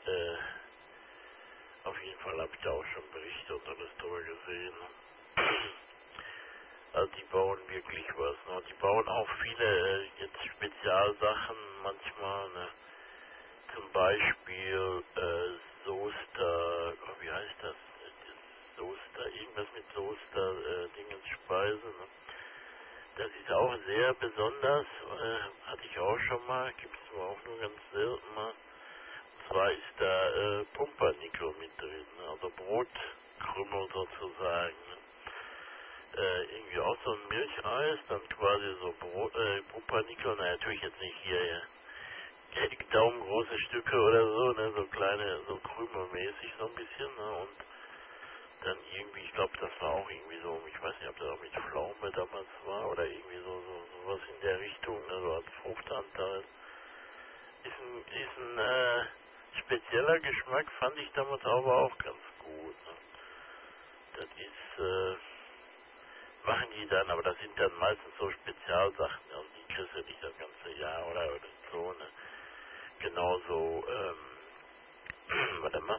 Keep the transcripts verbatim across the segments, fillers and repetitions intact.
Äh, auf jeden Fall habe ich da auch schon Berichte und alles drüber gesehen. Also die bauen wirklich was. Ne? Die bauen auch viele äh, jetzt Spezialsachen manchmal. Ne? Zum Beispiel äh, Soester, oh, wie heißt das? Das Soester, irgendwas mit Soester, äh, Dingens Speise. Ne? Das ist auch sehr besonders, äh, hatte ich auch schon mal, gibt es aber auch nur ganz selten mal. Und zwar ist da äh, Pumpernickel mit drin, ne? Also Brotkrümel sozusagen. Ne? Äh, irgendwie auch so ein Milcheis, dann quasi so Brot, äh, Pumpernickel, na natürlich jetzt nicht hier, ja. Daumengroße Stücke oder so, ne, so kleine, so krümelmäßig so ein bisschen, ne, und dann irgendwie, ich glaube, das war auch irgendwie so, ich weiß nicht, ob das auch mit Pflaume damals war oder irgendwie so, so sowas in der Richtung, ne, so als Fruchtanteil. Ist ein, ist ein äh, spezieller Geschmack, fand ich damals aber auch ganz gut, ne. Das ist, äh, machen die dann, aber das sind dann meistens so Spezialsachen, also die kriegst du nicht das ganze Jahr oder, oder so, ne. Genauso, ähm, warte mal.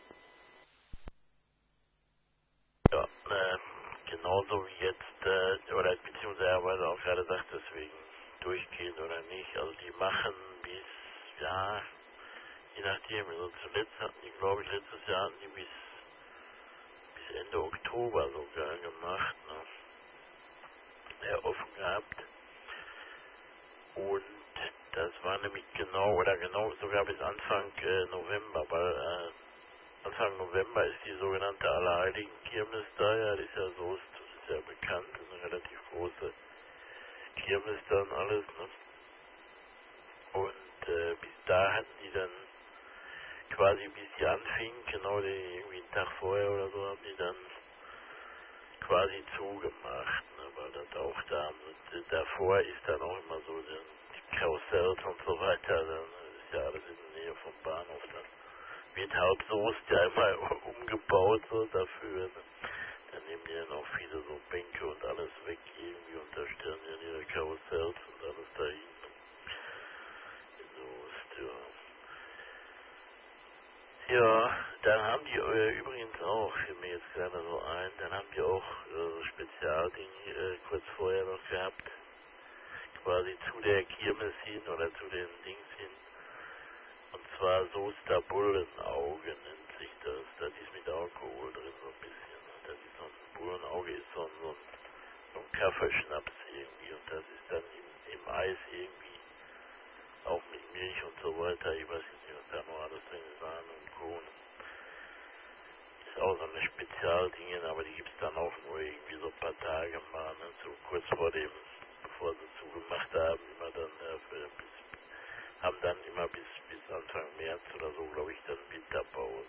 Ja, äh, genauso wie jetzt, äh, oder beziehungsweise auch gerade sagt, deswegen durchgehend oder nicht. Also die machen bis, ja, je nachdem, also zuletzt hatten die, glaube ich, letztes Jahr hatten die bis, bis Ende Oktober sogar gemacht, ne? Ja, offen gehabt. Und das war nämlich genau, oder genau sogar bis Anfang äh, November, weil äh, Anfang November ist die sogenannte Allerheiligen Kirmes da, ja, das ist ja so, das ist ja bekannt, das ist eine relativ große Kirmes dann alles, ne? Und äh, bis da hatten die dann quasi, bis die anfing, genau die, irgendwie einen Tag vorher oder so, haben die dann quasi zugemacht, ne? Weil das auch da, und, äh, davor ist dann auch immer so, die Karussells und so weiter, dann ist ja alles in der Nähe vom Bahnhof, dann wird halb Soest ja immer umgebaut so dafür, ne? Dann nehmen die dann auch viele so Bänke und alles weg irgendwie und da stellen die dann ihre Karussells und alles dahin. So ist ja. Ja, dann haben die äh, übrigens auch, fiel mir jetzt gerade so ein, dann haben die auch äh, Spezialdinge äh, kurz vorher noch gehabt, quasi zu der Kirmes hin oder zu den Dings hin. Und zwar Soester Bullenauge nennt sich das. Das ist mit Alkohol drin so ein bisschen. Das ist so ein Bullenauge, ist so ein, so ein, so ein Kaffeeschnaps irgendwie. Und das ist dann im, im Eis irgendwie, auch mit Milch und so weiter. Ich weiß jetzt nicht, was da noch alles drin ist, Sahne und Kohlen. Ist auch so eine Spezialdinge, aber die gibt es dann auch nur irgendwie so ein paar Tage mal, ne? So kurz vor dem, bevor sie zugemacht haben, immer dann äh, für, bis, haben dann immer bis, bis Anfang März oder so, glaube ich, dann Winterpause.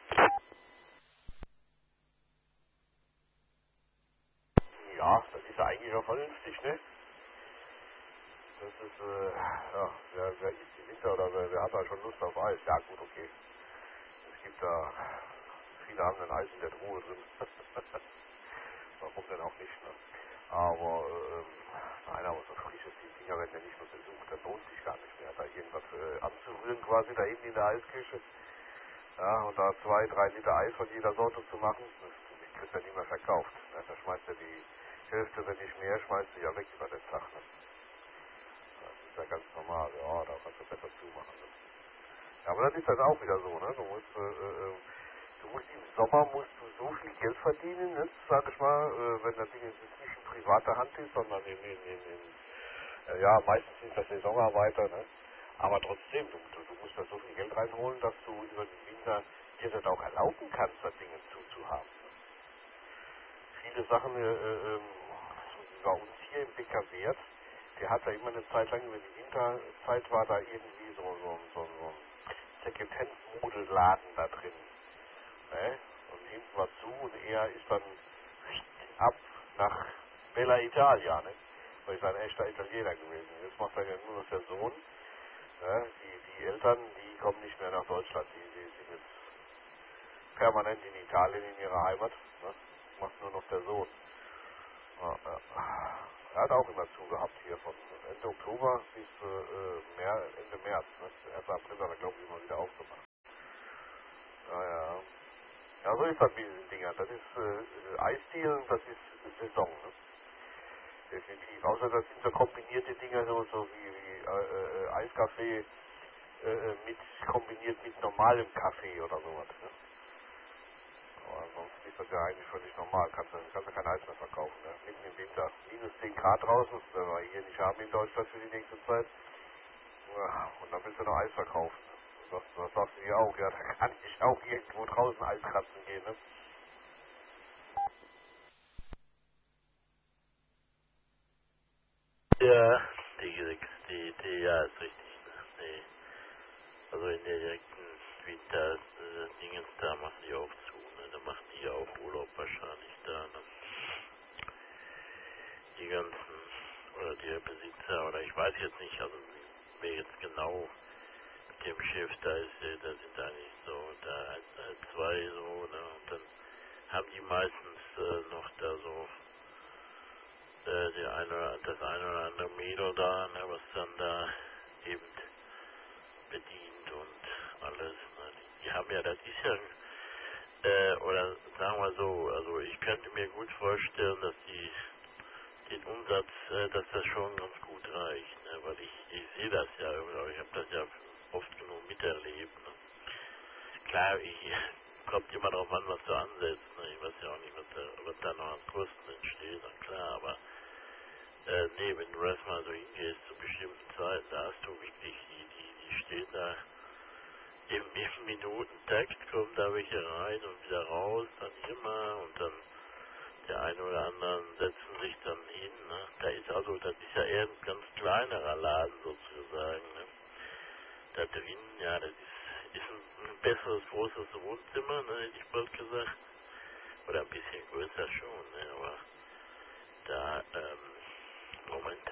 Ja, das ist ja eigentlich auch vernünftig, ne? Das ist, äh, ja, wer, wer isst im Winter oder wer, wer hat da schon Lust auf Eis? Ja, gut, okay. Es gibt da, viele haben ein Eis in der Truhe drin. Warum denn auch nicht, ne? Aber, ähm, nein, aber so frisches, die Dinger werden ja nicht mehr besucht, das lohnt sich gar nicht mehr, da irgendwas äh, anzurühren quasi da hinten in der Eisküche. Ja, und da zwei, drei Liter Eis von jeder Sorte zu machen, das, die kriegt ja nicht mehr verkauft. Ne? Da schmeißt ja die Hälfte, wenn nicht mehr, schmeißt du ja weg über den Tag. Ne? Das ist ja ganz normal, ja, da kannst du besser zumachen. Ne? Ja, aber das ist dann auch wieder so, ne? Du musst, äh, äh, du musst im Sommer musst du so viel Geld verdienen, ne? Sag ich mal, äh, wenn das Ding jetzt nicht in privater Hand ist, sondern in, in, in, in äh, ja, meistens sind das Saisonarbeiter, ne? Aber trotzdem, du, du, du musst da so viel Geld reinholen, dass du über den Winter dir das auch erlauben kannst, das Ding zuzuhaben. Viele Sachen, äh, äh, ähm, wie bei uns hier im Bäckerwert, der hat da immer eine Zeit lang, über die Winterzeit war da irgendwie so, so, so, so ein Second-Hand-Modelladen da drin. Ne? Und hinten war zu und er ist dann ab nach Bella Italia, ne? Weil ist ein echter Italiener gewesen. Jetzt macht er ja nur noch der Sohn. Ne? Die, die Eltern, die kommen nicht mehr nach Deutschland. Die, die sind jetzt permanent in Italien in ihrer Heimat. Ne? Macht nur noch der Sohn. Ja, ja. Er hat auch immer zugehabt hier von Ende Oktober bis äh, Mer Ende März. Ne? ersten April hat er, glaube ich, immer wieder aufgemacht. Ja, so ist das mit diesen Dingern. Das ist äh, Eisdielen, das ist Saison, ne? Definitiv. Außer das sind so kombinierte Dinger, so, so wie, wie äh, äh, Eiskaffee äh, mit kombiniert mit normalem Kaffee oder sowas. Ne? Aber ansonsten ist das ja eigentlich völlig normal. Kannst du, kannst du kein Eis mehr verkaufen. Ne? Mitten im Winter. Minus zehn Grad draußen, das wir hier nicht haben in Deutschland für die nächste Zeit. Ja, und dann willst du noch Eis verkaufen. Das, das sagst du dir auch, ja, da kann ich auch irgendwo draußen Eis kratzen gehen, ne? Ja, die, die, die, ja, ist richtig. Ne? Nee. Also in der direkten Winter äh, Dingens da machen die auch zu, ne? Da machen die ja auch Urlaub wahrscheinlich da, ne? Die ganzen, oder die Besitzer, oder ich weiß jetzt nicht, also wer jetzt genau mit dem Chef da ist, äh, da sind eigentlich so, da ein, ein, zwei so, ne? Und dann haben die meistens äh, noch da so äh, die eine, das eine oder andere Mädel da, ne, was dann da eben bedient und alles. Ne. Die, die haben ja, das ist ja, äh, oder sagen wir so, also ich könnte mir gut vorstellen, dass die den Umsatz, äh, dass das schon ganz gut reicht, ne, weil ich, ich sehe das ja, oder ich habe das ja oft genug miterlebt. Ne. Klar, ich kommt immer darauf an, was du ansetzt. Ne. Ich weiß ja auch nicht, was da, was da noch an Kosten entsteht, na klar, aber Äh, nee, wenn du erstmal so hingehst zu bestimmten Zeiten, da hast du wirklich, die, die, die stehen da im, im Minutentakt, kommen da welche rein und wieder raus, dann immer und dann der eine oder andere setzen sich dann hin, ne? Da ist also, das ist ja eher ein ganz kleinerer Laden sozusagen, ne? Da drin, ja, das ist, ist ein, ein besseres, großes Wohnzimmer, ne, hätte ich bald gesagt. Oder ein bisschen größer schon, ne, aber da, ähm, Moment.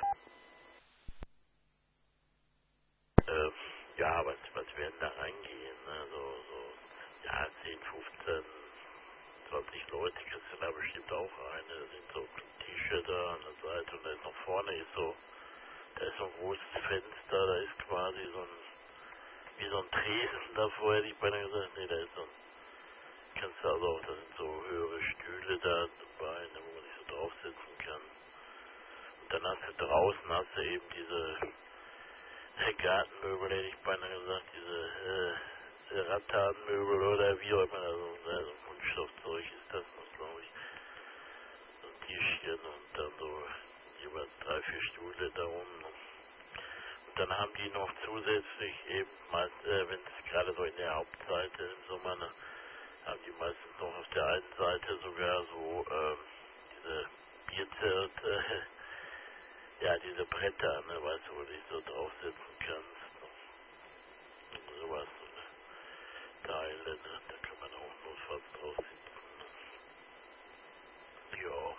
Äh, ja, was, was werden da reingehen? Ne? So, so, ja, zehn, fünfzehn, zwanzig Leute kriegst du da bestimmt auch rein. Da sind so T-Shirt da an der Seite und dann noch vorne ist so, da ist so ein großes Fenster, da ist quasi so ein, wie so ein Tresen davor, hätte ich beinahe gesagt, nee, da ist so ein, kannst du also auch, da sind so höhere Stühle da dabei, ne, wo man sich so draufsetzen kann. Und dann hast du draußen, hast du eben diese Gartenmöbel, hätte ich beinahe gesagt, diese äh, Rattanmöbel oder wie auch immer, also, ne, so Kunststoffzeug ist das noch, glaube ich, so ein Tischchen und dann so jeweils drei, vier Stühle da unten. Und dann haben die noch zusätzlich eben, meist, äh, wenn es gerade so in der Hauptzeit im Sommer, ne, haben die meistens noch auf der einen Seite sogar so ähm, diese Bierzelt, äh, ja, diese Bretter, ne, weißt du, wo du dich so draufsetzen kannst. Ne, sowas, so, ne. Teile, ne? Da kann man auch notfalls drauf sitzen. Ne? Ja.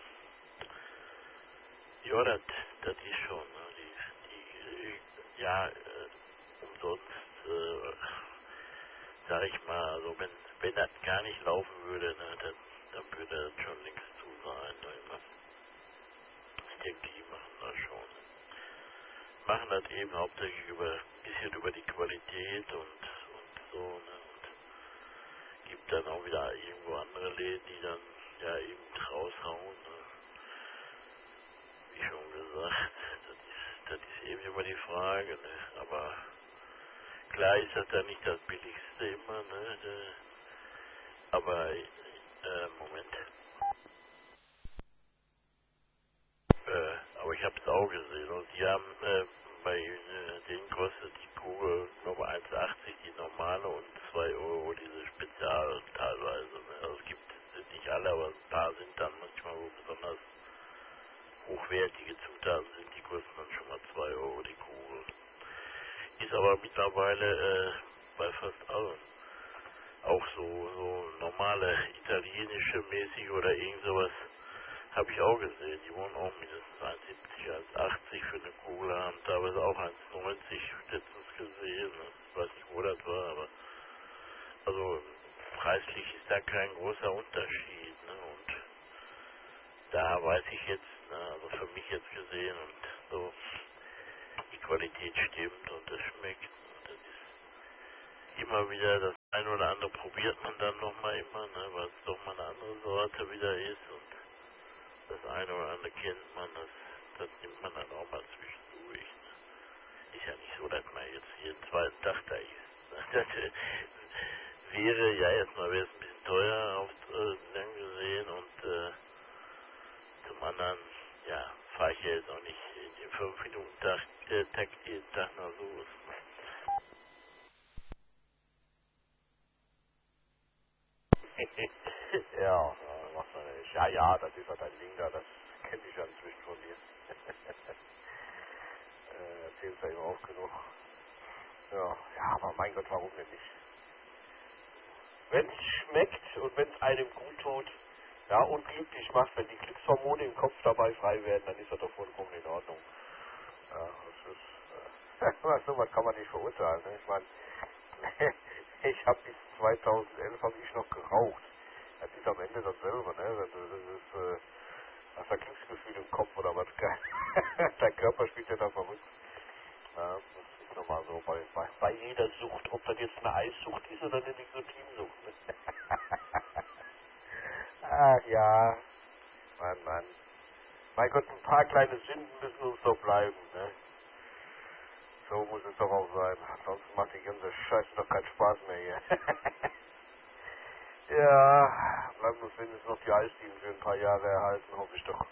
Ja, das, das ist schon, ne? Die, die, äh, ja, äh, umsonst, äh, sag ich mal, also wenn, wenn das gar nicht laufen würde, ne, dann, dann würde das schon nichts zu sein, ne? Immer. Ich denke, die machen das schon. Machen das eben hauptsächlich über, ein bisschen über die Qualität und, und so, ne? Und gibt dann auch wieder irgendwo andere Läden, die dann ja eben raushauen, ne? Wie schon gesagt, das ist, das ist eben immer die Frage, ne? Aber klar ist das ja nicht das Billigste immer, ne? Aber, äh, Moment. Äh, aber ich habe es auch gesehen und die haben, äh, bei äh, denen kostet die Kugel Nummer eins achtzig die normale und zwei Euro diese Spezial teilweise, ne? Also es gibt, sind nicht alle, aber ein paar sind dann manchmal, wo besonders hochwertige Zutaten sind, die kosten dann schon mal zwei Euro die Kugel. Ist aber mittlerweile äh, bei fast allen. Auch so, so normale italienische mäßig oder irgend sowas habe ich auch gesehen. Die wollen auch mindestens eins siebzig, eins achtzig für eine Kugel haben, teilweise auch eins neunzig letztens gesehen. Ich weiß nicht, wo das war, aber also preislich ist da kein großer Unterschied. Ne? Und da weiß ich jetzt, ne, also für mich jetzt gesehen und so, die Qualität stimmt und das schmeckt. Und das ist immer wieder das ein oder andere probiert man dann nochmal immer, ne, weil es doch mal eine andere Sorte wieder ist und das eine oder andere kennt man, das, das nimmt man dann auch mal zwischendurch. Ne. Ist ja nicht so, dass man jetzt jeden zweiten Tag da ist. Ne. Das wäre ja erstmal wäre es ein bisschen teuer auf äh, lang gesehen und äh, zum anderen, ja, fahre ich ja jetzt auch nicht in den fünf Minuten Tag, äh, Tag jeden Tag nach Soest. Ja, äh, was soll ich? Ja, ja, das ist ja dein Ding da, das kenne ich ja inzwischen von dir. äh, erzählst ja immer auch genug. Ja, ja, aber mein Gott, warum denn nicht? Wenn es schmeckt und wenn es einem gut tut, ja, und glücklich macht, wenn die Glückshormone im Kopf dabei frei werden, dann ist das doch vollkommen in Ordnung. Ja, das ist, äh, so was kann man nicht verurteilen. Ne? Ich meine, ich habe bis zweitausendelf habe ich noch geraucht. Das ist am Ende dasselbe, ne? Das, das ist, äh, hast du ein Glücksgefühl im Kopf oder was? Dein Körper spielt ja da verrückt. Ja, das ist nochmal so bei, bei, bei jeder Sucht, ob das jetzt eine Eissucht ist oder eine Nikotinsucht. Ne? Ach ja, Mann, Mann. Mein Gott, ein paar kleine Sünden müssen uns doch bleiben, ne? So muss es doch auch sein. Ansonsten macht die ganze Scheiße doch keinen Spaß mehr hier. Ja, bleiben uns wenigstens noch die Eisdielen für ein paar Jahre erhalten, hoffe ich doch.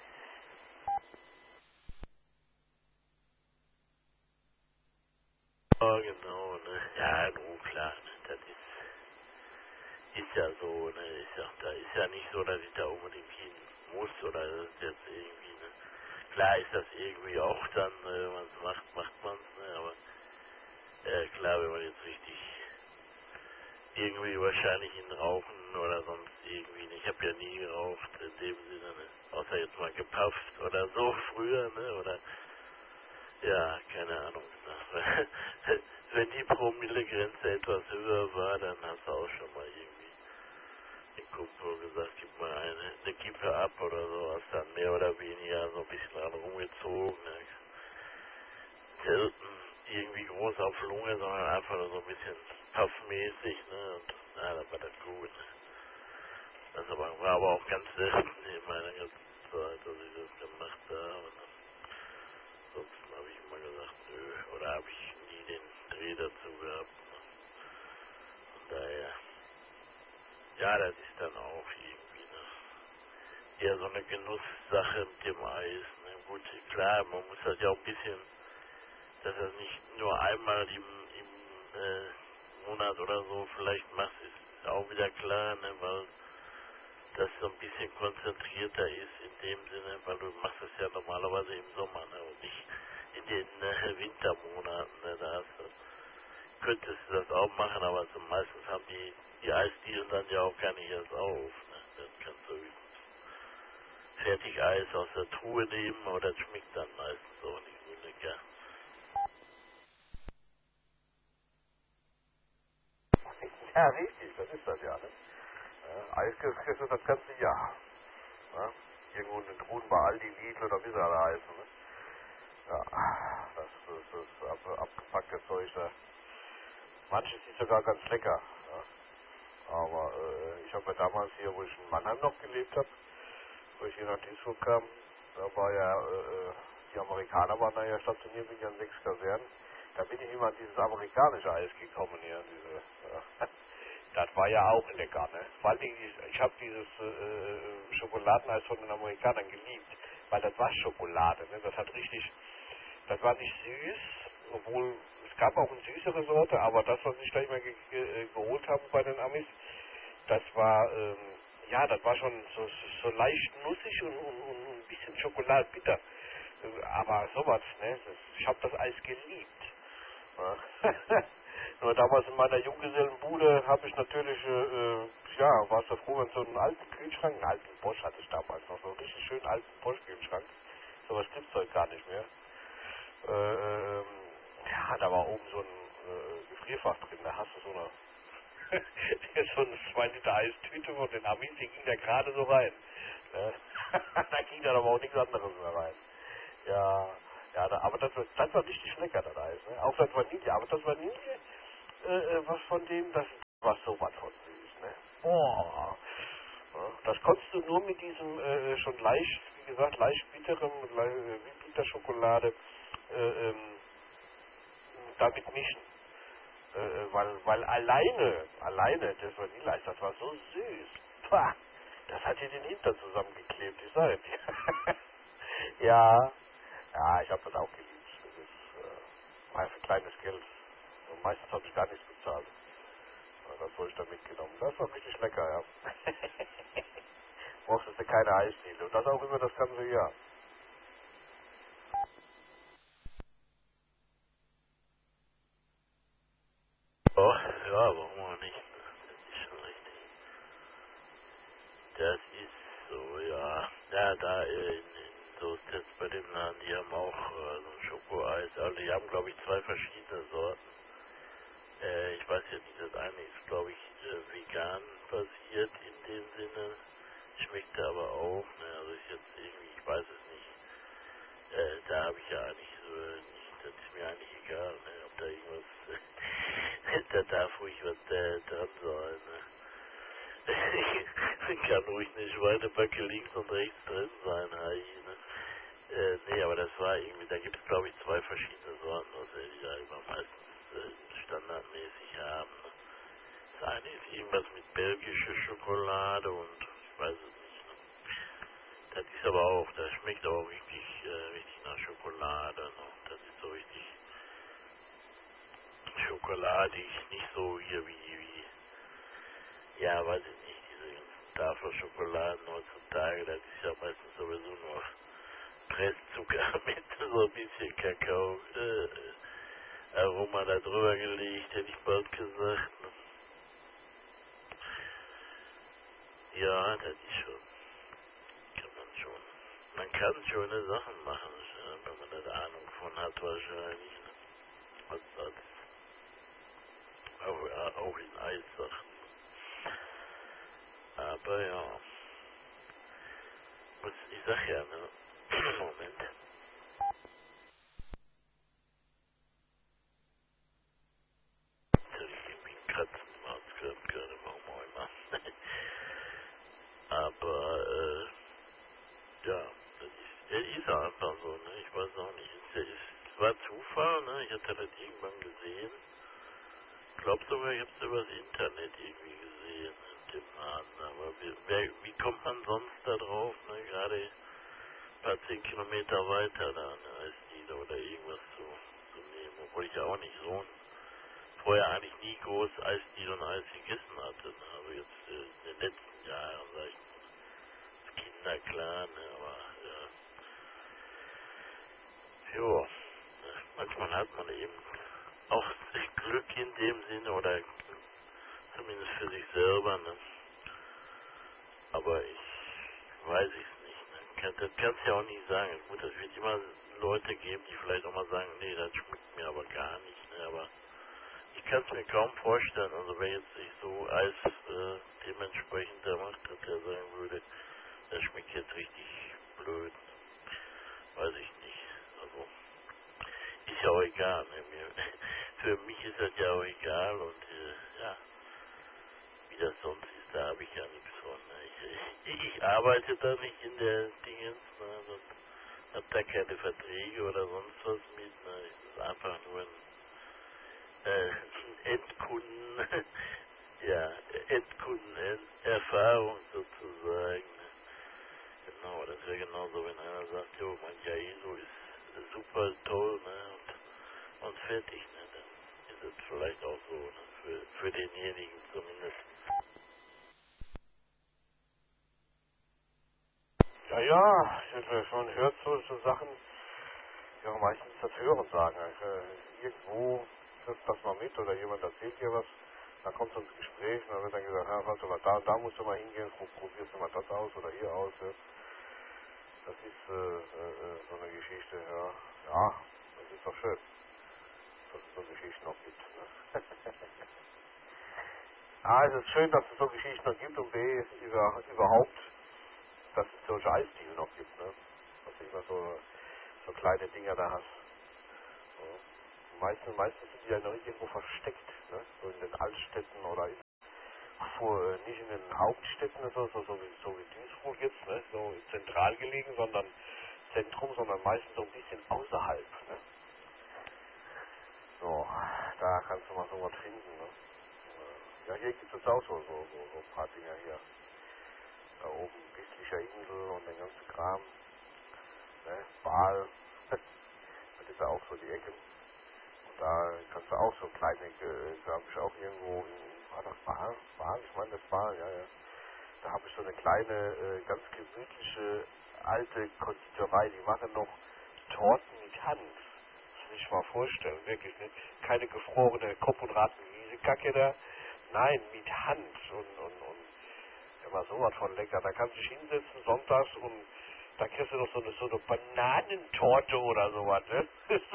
Ja, genau, ne? Ja, nun klar, ne? Das ist, ist ja so, ne? Ist ja, da ist ja nicht so, dass ich da unbedingt hin muss oder das ist jetzt irgendwie, ne? Klar ist das irgendwie auch dann, ne, wenn man es macht, macht man es, ne? Aber äh, klar, wenn man jetzt richtig irgendwie wahrscheinlich in Rauchen oder sonst irgendwie, ne? Ich habe ja nie geraucht in dem Sinne, ne? Außer jetzt mal gepafft oder so früher, ne? Oder ja, keine Ahnung. Ne? Wenn die Promillegrenze etwas höher war, dann hast du auch schon mal irgendwie den Kumpel gesagt, gib mal eine, eine Kippe ab oder so, hast dann mehr oder weniger so ein bisschen dran rumgezogen. Ne? Selten irgendwie groß auf Lunge, sondern einfach nur so ein bisschen puffmäßig, ne? Und na, dann war das gut. Ne? Das aber, war aber auch ganz selten in meiner ganzen Zeit, dass ich das gemacht habe. Ne? Ansonsten habe ich immer gesagt, nö, oder habe ich nie den Dreh dazu gehabt. Ne? Von daher, ja, das ist dann auch irgendwie ne, eher so eine Genusssache mit dem Eis. Ne? Gut, klar, man muss das ja auch ein bisschen, dass das nicht nur einmal im, im äh, Monat oder so vielleicht machst, ist auch wieder klar, ne? Weil das so ein bisschen konzentrierter ist in dem Sinne, weil du machst es ja normalerweise im Sommer ne? Und nicht in den äh, Wintermonaten. Ne? Da hast du könntest du das auch machen, aber so meistens haben die, die Eisdielen dann ja auch gar nicht erst auf. Ne? Dann kannst du Fertigeis aus der Truhe nehmen, aber das schmeckt dann meistens auch nicht so lecker. Ja, richtig, das ist das ja, ne? Ja, Eis kriegst du das ganze Jahr. Ja? Irgendwo in den Truhen bei Aldi, Lidl oder wie sie alle heißen, ne? Ja, das, das, das ab, abgepackte Zeug da. Manches ist sogar ganz lecker. Ja? Aber äh, ich habe ja damals hier, wo ich in Mannheim noch gelebt habe, wo ich hier nach Duisburg kam, da war ja, äh, die Amerikaner waren da ja stationiert in ihren sechs Kasernen. Da bin ich immer an dieses amerikanische Eis gekommen hier. Diese, äh, das war ja auch lecker, ne? Vor allen Dingen, ich, ich habe dieses äh, Schokoladeneis von den Amerikanern geliebt, weil das war Schokolade, ne? Das hat richtig, das war nicht süß, obwohl es gab auch eine süßere Sorte, aber das, was ich da immer ge ge äh, geholt habe bei den Amis, das war, ähm, ja, das war schon so, so, so leicht nussig und, und, und ein bisschen schokoladbitter. Äh, Aber sowas, ne? Das, ich habe das Eis geliebt. Ja. Nur damals in meiner Junggesellenbude habe ich natürlich, äh, äh, ja, warst du froh, wenn so einen alten Kühlschrank, einen alten Bosch hatte ich damals noch, so einen richtig schönen alten Bosch-Kühlschrank. Sowas gibt's heute gar nicht mehr. Äh, ähm, ja, da war oben so ein äh, Gefrierfach drin, da hast du so eine so eine zwei Liter Eistüte von den Amis, die ging da gerade so rein. Ne? Da ging dann aber auch nichts anderes mehr rein. Ja, ja, da, aber das, war- das war richtig lecker, das Eis. Ne? Auch das Vanille, aber das Vanille, äh, äh, was von dem, das war sowas von süß, ne? Boah. Ja, das konntest du nur mit diesem äh, schon leicht, wie gesagt, leicht bitterem, äh, wie Bitterschokolade äh, ähm, damit mischen. Äh, weil, weil alleine, alleine das Vanilleeis, das war so süß. Pah, das hat dir den Hintern zusammengeklebt, ich sage dir. Ja, ja, ich habe das auch geliebt. Das ist äh, war für kleines Geld. Und meistens habe ich gar nichts bezahlt. Ja, das habe ich dann mitgenommen. Das war richtig lecker, ja. Brauchst du keine Eisdiele. Und das auch immer das ganze Jahr. Oh, ja, warum auch nicht? Das ist schon richtig. Das ist so, ja. Ja, da in, in so jetzt bei dem Laden, die haben auch äh, so ein Schokoeis. Also die haben, glaube ich, zwei verschiedene Sorten. Äh, ich weiß jetzt nicht, das eine ist, glaube ich, äh, vegan basiert in dem Sinne. Schmeckt aber auch, ne? Also ist jetzt irgendwie, ich weiß es nicht. Äh, da habe ich ja eigentlich so äh, nicht, das ist mir eigentlich egal, ne? Ob da irgendwas, da darf ruhig was äh, dran sein, ne? Kann ruhig eine Schweinebacke links und rechts drin sein, Hai, ne? Äh, nee, aber das war irgendwie, da gibt es glaube ich zwei verschiedene Sorten, was wir die da immer meistens äh, standardmäßig haben, ne? Das eine ist irgendwas mit belgischer Schokolade und ich weiß es nicht, ne? Das ist aber auch, das schmeckt auch richtig, äh, richtig nach Schokolade, ne? Das ist so richtig schokoladig, nicht so hier wie, wie, ja, weiß ich nicht, diese ganzen Tafelschokoladen heutzutage, das ist ja meistens sowieso nur Presszucker mit so ein bisschen Kakao, äh, Aroma da drüber gelegt, hätte ich bald gesagt, ne? Ja, das ist schon, kann man schon, man kann schöne Sachen machen, äh, wenn man da Ahnung von hat wahrscheinlich, ne? Als, als, auch, äh, auch in Eissachen. Aber ja, was, ich sag ja, ne? Moment. Jetzt hab ich irgendwie einen Kratzen im Hals gehabt, gerade, warum auch immer. Aber, äh, ja, das ist, der ist einfach so, ne? Ich weiß auch nicht. Es, es war Zufall, ne? Ich hatte das irgendwann gesehen. Ich glaube sogar, ich habe es übers Internet irgendwie gesehen, in dem Laden. Aber wie, wer, wie kommt man sonst da drauf, ne? Gerade ein paar zehn Kilometer weiter da, ne? Als die oder irgendwas zu, zu nehmen. Obwohl ich ja auch nicht so ein vorher eigentlich nie groß Eisdiele und Eis gegessen hatte. Ne? Also jetzt äh, in den letzten Jahren, sag ich mal, als Kinder klar, ne? Aber äh, jo, ne? Manchmal hat man eben auch Glück in dem Sinne oder zumindest für sich selber, ne? Aber ich weiß es nicht. Ne? Kann, das kannst du ja auch nicht sagen. Gut, es wird immer Leute geben, die vielleicht auch mal sagen, nee, das schmeckt mir aber gar nicht. Ne? Aber ich kann es mir kaum vorstellen, also wer jetzt sich so Eis äh, dementsprechend da macht, dass er sagen würde, das schmeckt jetzt richtig blöd, weiß ich nicht. Also ist ja auch egal, ne? Mir, für mich ist das ja auch egal und äh, ja, wie das sonst ist, da habe ich ja nichts von. Ne? Ich, ich, ich arbeite da nicht in der Dingens, ne? Und hab da keine Verträge oder sonst was mit, ne? Es ist einfach nur ein, äh, ein Endkunden. Ja, Endkundenerfahrung sozusagen. Ne? Genau, das wäre genauso, wenn einer sagt, jo, mein Jaeso ist super toll, ne, und, und fertig, ne, dann ist es vielleicht auch so, ne, für, für denjenigen zumindest. Ja, ja, ich, man hört so, so Sachen, ja, meistens das Hören sagen. Äh, irgendwo hört das mal mit oder jemand erzählt dir was, dann kommt so ein Gespräch und dann wird dann gesagt, ja, warte mal, da, da musst du mal hingehen, probierst du mal das aus oder hier aus. Ja. Das ist äh, äh, so eine Geschichte, ja. Ja, das ist doch schön, dass es so Geschichten noch gibt. Ne? A, es ist schön, dass es so Geschichten noch gibt und B, über, überhaupt, dass es solche Eisdielen noch gibt. Ne? Dass du immer so, so kleine Dinger da hast. So. Meistens, meistens sind die ja noch irgendwo versteckt, ne? So in den Altstädten oder in irgendwo äh, nicht in den Hauptstädten, so, so, so, wie, so wie Duisburg jetzt, ne? So zentral gelegen, sondern Zentrum, sondern meistens so ein bisschen außerhalb. Ne? So, da kannst du mal so was finden. Ne? Ja, hier gibt es auch so, so, so, so ein paar Dinger hier. Da oben Westlicher Insel und den ganzen Kram. Ne? Baal, das ist ja auch so die Ecke. Und da kannst du auch so kleine, äh, da habe ich auch irgendwo, in, war das Baal? Baal? Ich meine das Baal, ja, ja. Da habe ich so eine kleine, äh, ganz gemütliche alte Konditorei, die machen noch Torten mit Hand. Das muss ich mal vorstellen, wirklich, ne? Keine gefrorene Kopf- und Raten-Kacke da. Nein, mit Hand und, und, und immer sowas von lecker. Da kannst du dich hinsetzen sonntags und da kriegst du noch so eine, so eine Bananentorte oder sowas, ne?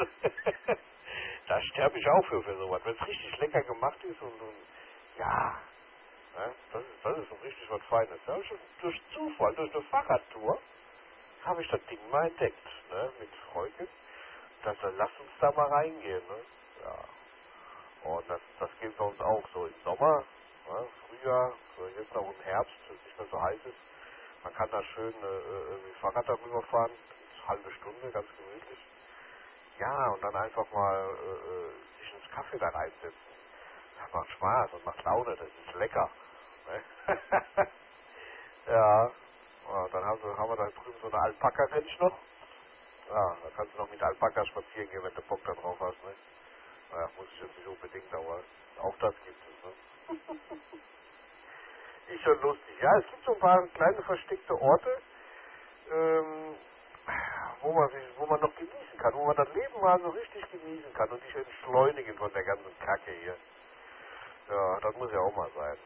Da sterbe ich auch für, für sowas. Wenn es richtig lecker gemacht ist und, und ja, ne? Das ist, das ist so richtig was Feines. Da hab ich schon durch Zufall, durch eine Fahrradtour, habe ich das Ding mal entdeckt, ne? Mit Freundin. Das, dann lass uns da mal reingehen, ne? Ja. Und das, das gilt bei uns auch so im Sommer, ne? Frühjahr, so jetzt noch im Herbst, wenn es nicht mehr so heiß ist. Man kann da schön äh, äh, mit dem Fahrrad darüber fahren, eine halbe Stunde, ganz gemütlich. Ja, und dann einfach mal äh, äh, sich ins Kaffee da reinsetzen. Das macht Spaß und macht Laune, das ist lecker. Ne? Ja, ja, dann haben wir, haben wir da drüben so eine Alpaka-Ranch noch. Ja, da kannst du noch mit Alpaka spazieren gehen, wenn du Bock da drauf hast. Ne? Naja, muss ich jetzt nicht unbedingt, aber auch das gibt es. Ne? Ist schon lustig. Ja, es gibt so ein paar kleine versteckte Orte, ähm, wo man sich, wo man noch genießen kann, wo man das Leben mal so richtig genießen kann und sich entschleunigen von der ganzen Kacke hier. Ja, das muss ja auch mal sein.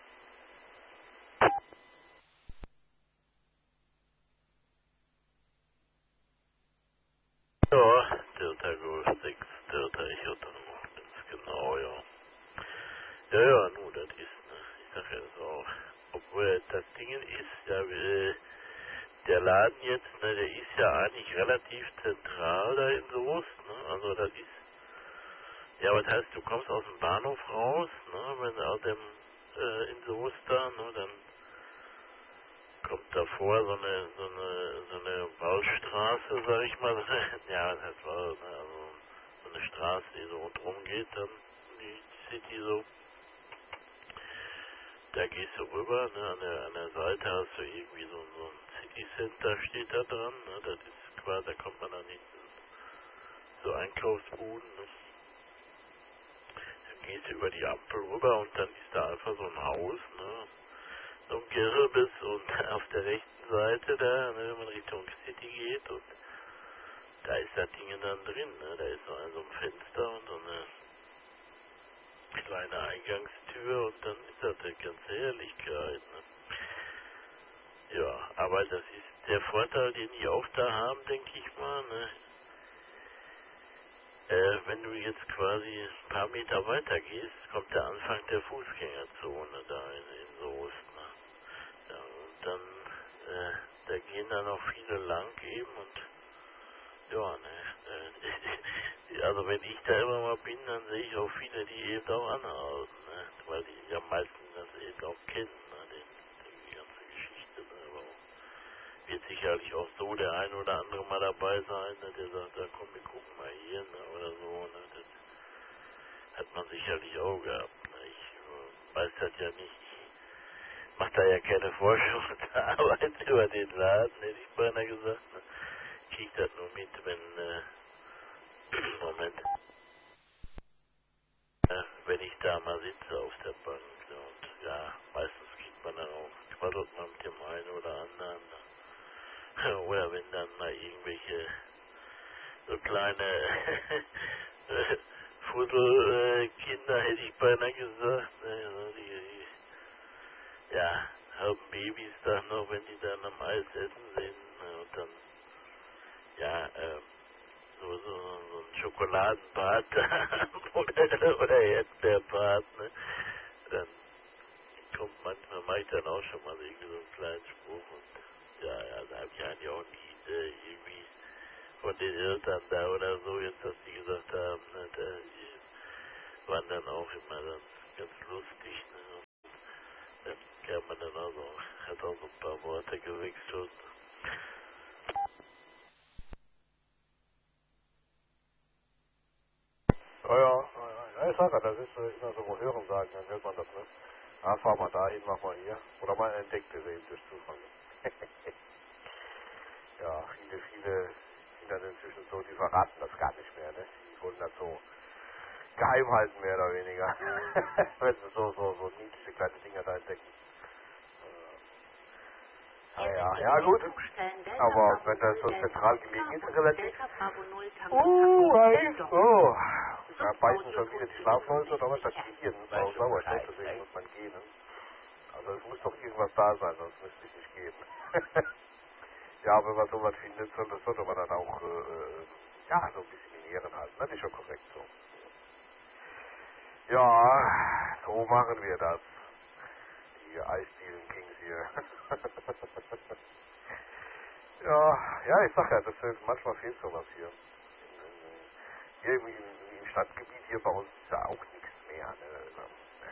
Ja, Delta Golf sechs, Delta Echo dann ganz genau, ja. Ja, ja, nun, das ist, ne, ich sag ja so, obwohl das Ding ist, ja, äh, der Laden jetzt, ne, der ist ja eigentlich relativ zentral da in Soest, ne, also das ist, ja, was heißt, du kommst aus dem Bahnhof raus, ne, wenn du aus dem, äh, in Soest da, ne, dann kommt davor so eine, so eine, so eine Waldstraße, sag ich mal, ja, was heißt Wald, ne, also so eine Straße, die so rundherum geht, dann die City so. Da gehst du rüber, ne, an der, an der Seite hast du irgendwie so, so ein City Center steht da dran, ne, das ist quasi, da kommt man dann hinten so Einkaufsbuden, ne. Dann gehst du über die Ampel rüber und dann ist da einfach so ein Haus, ne, so ein Gerbes und auf der rechten Seite da, ne, wenn man Richtung City geht und da ist das Ding dann drin, ne, da ist so ein, so ein Fenster und so eine kleine Eingangstür und dann ist das eine ganze Herrlichkeit, ne. Ja, aber das ist der Vorteil, den die auch da haben, denke ich mal, ne? Äh, wenn du jetzt quasi ein paar Meter weiter gehst, kommt der Anfang der Fußgängerzone da in, in Soest, ne? Ja, und dann, äh, da gehen dann auch viele lang eben und, ja, ne, äh, also wenn ich da immer mal bin, dann sehe ich auch viele, die eben auch anhalten, ne? Weil die ja meistens das eben auch kennen, ne? Den, die ganze Geschichte, ne? Aber wird sicherlich auch so der ein oder andere mal dabei sein, ne, der sagt, da komm, wir gucken mal hier, ne, oder so, ne, das hat man sicherlich auch gehabt, ne, ich äh, weiß das ja nicht, ich mach da ja keine Forschung und Arbeit über den Laden, hätte ich beinahe gesagt, ne, ich krieg das nur mit, wenn, äh, Moment, äh, wenn ich da mal sitze auf der Bank, ne, und ja, meistens kriegt man dann auch, quaddelt man mit dem einen oder anderen, ne, oder wenn dann mal irgendwelche so kleine Fuddelkinder, hätte ich beinahe gesagt. Ne, so die, die, ja, haben Babys dann noch, wenn die dann am Eis essen sind. Ne, und dann, ja, ähm, so, so, so ein Schokoladenbad oder, oder Erdbeerbad. Ne, dann kommt manchmal, mache ich dann auch schon mal irgendwie so einen kleinen Spruch. Und ja, ja, da habe ich eigentlich auch nie äh, irgendwie von den Eltern da oder so, jetzt, dass die gesagt haben, ne, da, die waren dann auch immer ganz, ganz lustig, ne, Also, hat auch so ein paar Worte gewechselt. Ja, ja, ja, ja, ich sag ja, das ist äh, immer so, wo Hören sagen, dann hört man das, ne? Ah, fahr mal dahin, mach mal hier. Oder man entdeckt es eben durch Zufall. Ja, viele, viele sind dann inzwischen so, die verraten das gar nicht mehr, ne? Die wollen das so geheim halten, mehr oder weniger. Wenn sie so, so, so niedliche kleine Dinger da entdecken. Ah ja, ja gut. Aber wenn das so zentral gelegen ist, relativ. Uh, hey, oh. Da beißen schon wieder die Schlafläuse oder was? Das Gehirn ist auch Sauerstoff, deswegen muss man gehen. Ne? Also es muss doch irgendwas da sein, sonst müsste ich nicht gehen. Ja, wenn man sowas findet, so, das sollte man dann auch, äh, äh, ja, so ein bisschen in Ehren halten. Das ist schon korrekt so. Ja, so machen wir das. Die Eisdielen Kings hier. ja, ja, ich sag ja, das ist, manchmal fehlt sowas hier. Hier im, im, im Stadtgebiet hier bei uns ist ja auch nichts mehr. Ne?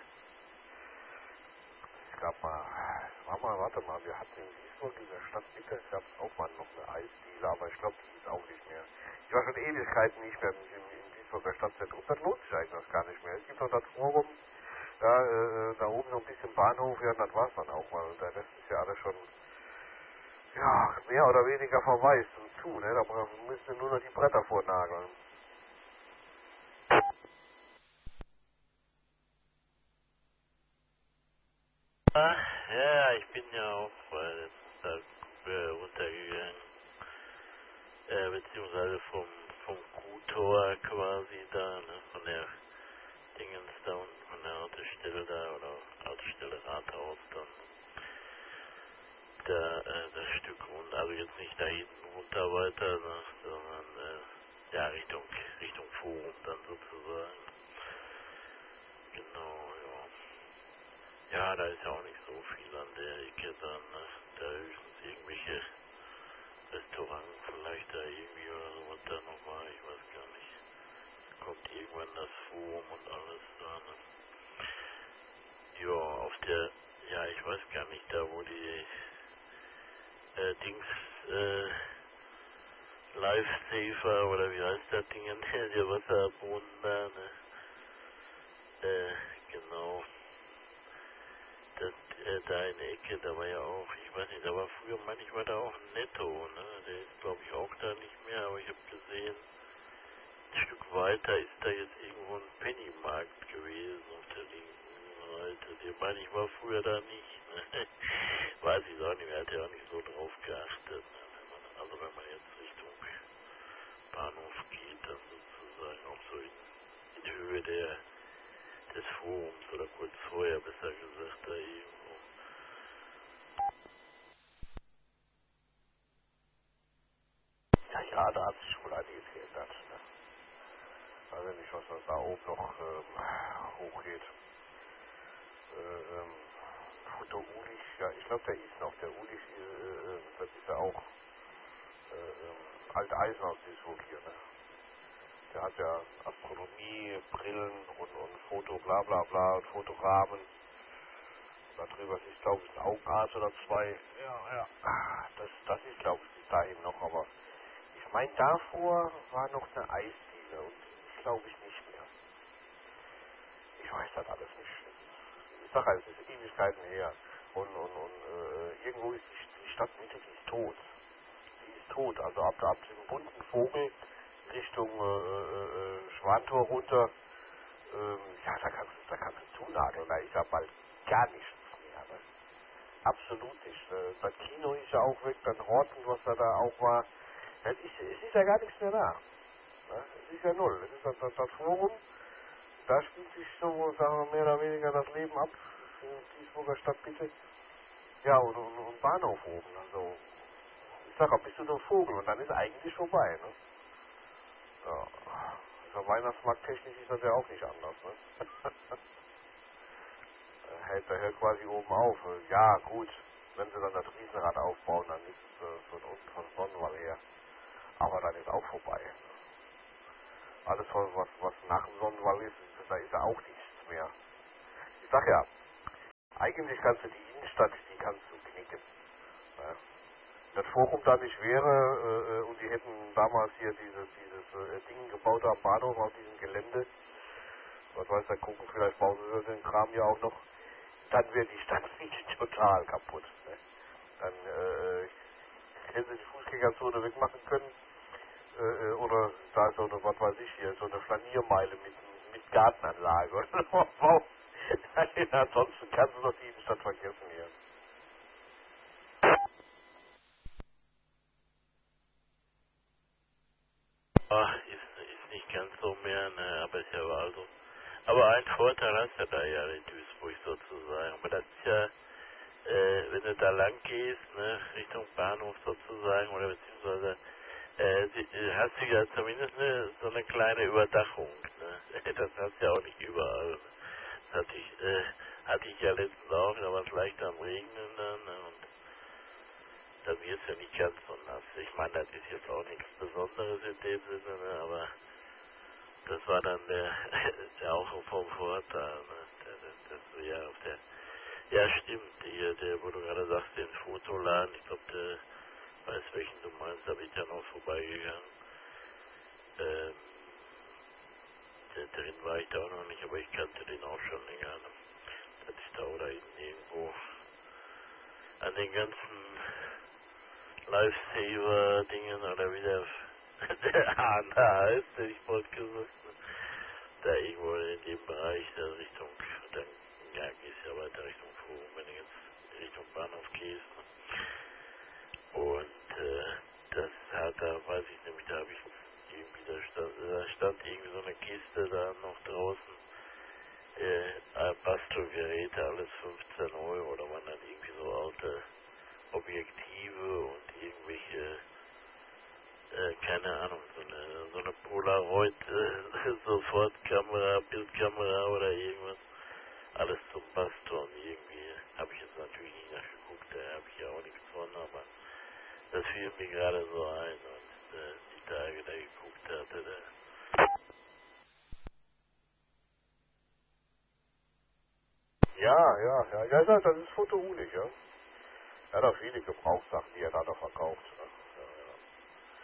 Es gab mal, es war mal, warte mal, wir hatten in Duisburg in der Stadtmitte, gab es auch mal noch eine Eisdiele, aber ich glaube, die ist auch nicht mehr. Ich war schon Ewigkeiten nicht mehr im, im, im Duisburger Stadtzentrum. Das lohnt sich eigentlich gar nicht mehr. Es gibt noch das Forum, ja, äh, da oben so ein bisschen Bahnhof, ja, das war's dann auch mal. Und der Rest ist ja alles schon, ja, mehr oder weniger verwaist und zu, ne? Da müssen wir nur noch die Bretter vornageln. Ach, ja, ich bin ja auch äh, da äh, runtergegangen. Äh, beziehungsweise vom, vom Kuhtor quasi da, ne? Von der Dingens da unten, von der Autostelle da, oder Autostelle Rathaus dann. Da, äh, das Stück runter, also jetzt nicht da hinten runter weiter, ne? Sondern, äh, ja, Richtung, Richtung Forum dann sozusagen. Genau, ja. Ja, da ist ja auch nicht so viel an der Ecke dann, ne? Da höchstens irgendwelche Restaurant vielleicht da irgendwie oder so, was da noch war, ich weiß gar nicht. Kommt irgendwann das Forum und alles da, ne? Ja, auf der, ja, ich weiß gar nicht, da wo die äh, Dings, äh, Lifesaver oder wie heißt das Ding, der Wasserbrunnen da, ne? Äh, genau. Das, äh, da in der Ecke, da war ja auch, ich weiß nicht, da war früher manchmal da auch ein Netto, ne? Der ist glaube ich auch da nicht mehr, aber ich habe gesehen, ein Stück weiter ist da jetzt irgendwo ein Pennymarkt gewesen auf der linken Seite. Den meine ich war früher da nicht. Ne? Weiß ich auch nicht, er hat ja auch nicht so drauf geachtet. Ne? Wenn man, also wenn man jetzt Richtung Bahnhof geht, dann sozusagen auch so in, in Höhe der, des Forums oder kurz vorher, besser gesagt, da irgendwo. Ja, ja, da hat sich wohl einiges geändert. Ne? Also nicht, was da oben noch ähm, hochgeht. Äh, ähm, der Ulich, ja, ich glaube, der ist noch. Der Ulich, äh, äh, das ist ja auch äh, ähm, alte Eisen aus Duisburg hier, ne? Der hat ja Astronomie, Brillen und, und Foto, bla bla bla, und Fotorahmen. Da drüber ist, glaube ich, ein Augenarzt oder zwei. Ja, ja. Ah, Das, das ist, glaube ich, da eben noch, aber ich meine, davor war noch eine Eisdiele und die glaube ich nicht mehr. Ich weiß das alles nicht. Ich sage halt, es ist Ewigkeiten her. Und, und, und äh, irgendwo ist die, die Stadtmitte, die ist tot. Die ist tot. Also ab, ab dem bunten Vogel Richtung äh, äh, äh, Schwantor runter, ähm, ja, da kannst, da kannst du zunageln. Da ist ja bald gar nichts mehr. Ne? Absolut nicht. Äh, das Kino ist ja auch weg, dann Horten, was da, da auch war. Es ist, es ist ja gar nichts mehr da. Ne? Es ist ja null. Es ist das, das, das Forum. Da spielt sich so, sagen wir, mehr oder weniger das Leben ab. In Duisburger Stadtmitte. Ja, und, und, und Bahnhof oben. Also, ich sag auch, bist du so ein Vogel und dann ist eigentlich vorbei, ne? Ja. Also Weihnachtsmarkttechnisch ist das ja auch nicht anders, ne? Er hält da hört quasi oben auf. Ja, gut. Wenn sie dann das Riesenrad aufbauen, dann ist es äh, von unten von Sonnenwall her. Aber dann ist auch vorbei. Alles, was, was nach dem Sonnenwall ist, da ist ja auch nichts mehr. Ich sag ja, eigentlich kannst du die Innenstadt, die kannst du knicken. Ja. Das Forum da nicht wäre, äh, und die hätten damals hier dieses, dieses äh, Ding gebaut am Bahnhof auf diesem Gelände, was weiß der gucken, vielleicht bauen sie den Kram ja auch noch, dann wäre die Stadt nicht total kaputt. Ne? Dann äh, hätten sie die Fußgängerzone wegmachen können, äh, äh, oder da so eine, was weiß ich hier, so eine Flaniermeile mit, mit Gartenanlage. Oder ansonsten kannst du doch die Innenstadt vergessen hier. Ah, ist, ist nicht ganz so mehr, ne, aber ist ja also. Aber ein Vorteil hast du da ja in Duisburg sozusagen. Aber das ist ja, äh, wenn du da lang gehst, ne, Richtung Bahnhof sozusagen, oder beziehungsweise, äh, die, äh, hast du ja zumindest eine, so eine kleine Überdachung, ne. Das hast du ja auch nicht überall. Ne? Das hatte ich, äh, hatte ich ja letztens auch, da war es leicht am Regnen dann, ne, und da wird es ja nicht ganz so nass. Ich meine, das ist jetzt auch nichts Besonderes in dem Sinne, ne, aber das war dann der, der auch vom Vorteil, ne? Der, der, das so ja auf der, ja stimmt, hier, der, wo du gerade sagst, den Fotoladen, ich glaube, der weiß welchen du meinst, da bin ich ja noch vorbeigegangen. Ähm, der, drin war ich da auch noch nicht, aber ich kannte den auch schon länger, ne? Dass ich da oder hinten irgendwo an den ganzen Lifesaver-Dingen oder wie der, der Hahn da heißt, hätte ich bald gesagt, ne? Da irgendwo in dem Bereich, da Richtung, dann ja, gehst ja weiter Richtung Forum, wenn du jetzt Richtung Bahnhof gehst. Ne? Und äh, das hat, da weiß ich nämlich, da habe ich irgendwie, da stand, da stand irgendwie so eine Kiste da noch draußen, äh, Bastelgeräte, alles fünfzehn Euro, oder waren dann irgendwie so alte Objektive und irgendwelche, äh, keine Ahnung, so eine, so eine Polaroid, äh, Sofortkamera, Bildkamera oder irgendwas. Alles zum Basteln irgendwie. Habe ich jetzt natürlich nicht nachgeguckt, da habe ich ja auch nichts von, aber das fiel mir gerade so ein und äh, die Tage da geguckt hatte, da. Ja, ja, ja, ja, das das ist Foto Unig, ja. Er hat auch viele Gebrauchssachen, die er da noch verkauft. Ne? Ja,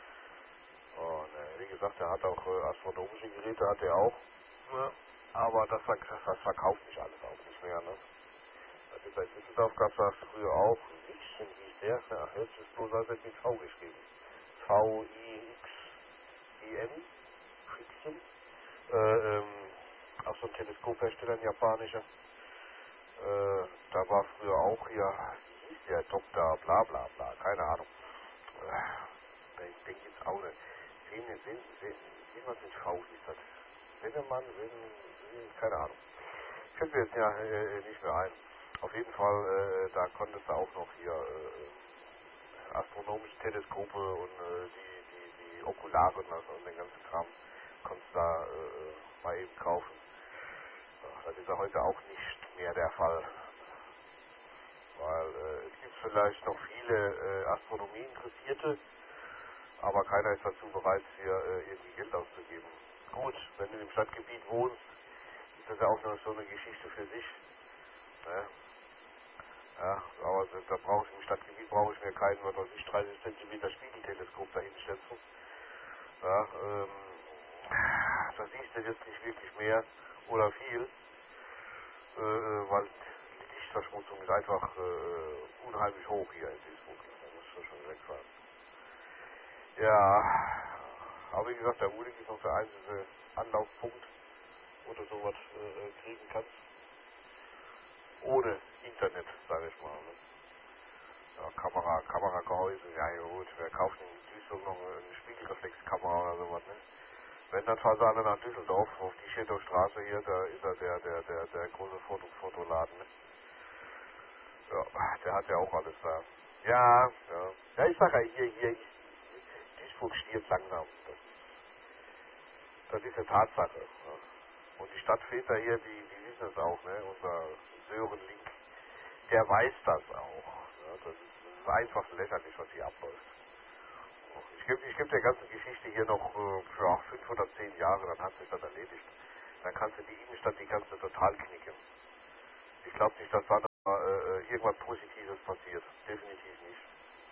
ja. Und äh, wie gesagt, er hat auch äh, astronomische Geräte, hat er auch. Ja. Aber das, verk- das verkauft sich alles auch nicht mehr. Ne? Also bei Düsseldorf gab es das früher auch. Wichchen hieß der. Ach, jetzt ist bloß als mit V geschrieben. V I X I N. Fritzchen. Äh, ähm, auch so ein Teleskophersteller, ein japanischer. Äh, da war früher auch hier, wie hieß der Doktor, bla bla bla, keine Ahnung. Äh, ich denke jetzt auch nicht. Sehen, sehen, sehen, irgendwas mit V hieß das. Sennemann, Sen, keine Ahnung. Fällt mir jetzt ja äh, nicht mehr ein. Auf jeden Fall, äh, da konntest du auch noch hier äh, astronomische Teleskope und äh, die, die, die Okulare und, das, und den ganzen Kram konntest du da äh, mal eben kaufen. Ja, das ist ja heute auch nicht mehr der Fall. Weil äh, es gibt vielleicht noch viele äh, Astronomie-Interessierte, aber keiner ist dazu bereit, hier äh, irgendwie Geld auszugeben. Gut, wenn du im Stadtgebiet wohnst, ist das ja auch noch so eine Geschichte für sich. Ne? Ja, aber da da brauche ich im Stadtgebiet brauche ich mir keinen, was weiß ich, dreißig Zentimeter Spiegelteleskop dahinsetzen. Ja, ähm, da siehst du jetzt nicht wirklich mehr oder viel, äh, äh, weil die Lichtverschmutzung ist einfach äh, unheimlich hoch hier in Duisburg. Da musst du schon wegfahren. Ja, aber wie gesagt, der Ulig ist noch der einzige Anlaufpunkt, wo du sowas äh, äh, kriegen kannst. Ohne Internet, sage ich mal. Ne? Ja, Kamera, Kameragehäuse, ja gut, wer kauft in Duisburg noch eine Spiegelreflexkamera oder sowas, ne? Wenn, dann fahren sie alle nach Düsseldorf, auf die Schädler Straße hier, da ist ja der, der, der, der große Foto, Fotoladen, ne? Ja, der hat ja auch alles da. Ja, ja. Ja, ich sag ja, hier, hier, Duisburg stirbt langsam. Das, das ist eine Tatsache. Ja. Und die Stadtväter hier, die, die wissen das auch, ne? Unser Sören Link, der weiß das auch. Ja. Das, ist, das ist einfach lächerlich, was hier abläuft. Ich gebe ich geb der ganzen Geschichte hier noch äh, für fünf oder zehn Jahre, dann hat sich das erledigt. Dann kannst du die Innenstadt, die kannst du total knicken. Ich glaube nicht, dass da äh, irgendwas Positives passiert. Definitiv nicht.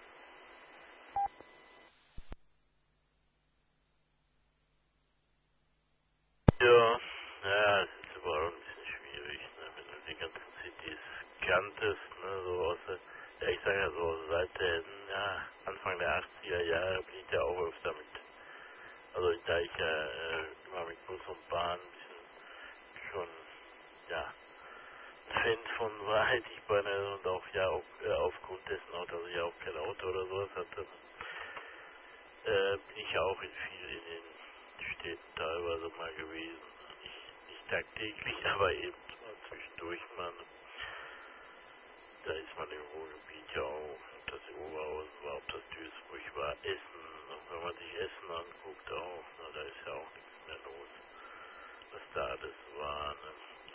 Ja, ja, es ist überall ein bisschen schwierig, ne, wenn du die ganzen Cities kanntest, ne, so aus der, ja, ich sage ja so, seit den, ja, Anfang der achtziger Jahre bin ich ja auch öfter mit, also da ich ja äh, immer mit Bus und Bahn ein bisschen schon, ja, Fan von war, hätte ich beinahe und auch ja auch äh, aufgrund dessen auch, dass ich ja auch kein Auto oder sowas hatte, äh, bin ich ja auch in viel in den Städten teilweise mal gewesen. Nicht, nicht tagtäglich, aber eben mal zwischendurch mal. Da ist man im Ruhrgebiet ja auch, ob das Oberhausen war, ob das Duisburg war, Essen, und wenn man sich Essen anguckt auch, na, da ist ja auch nichts mehr los, was da alles war, ne?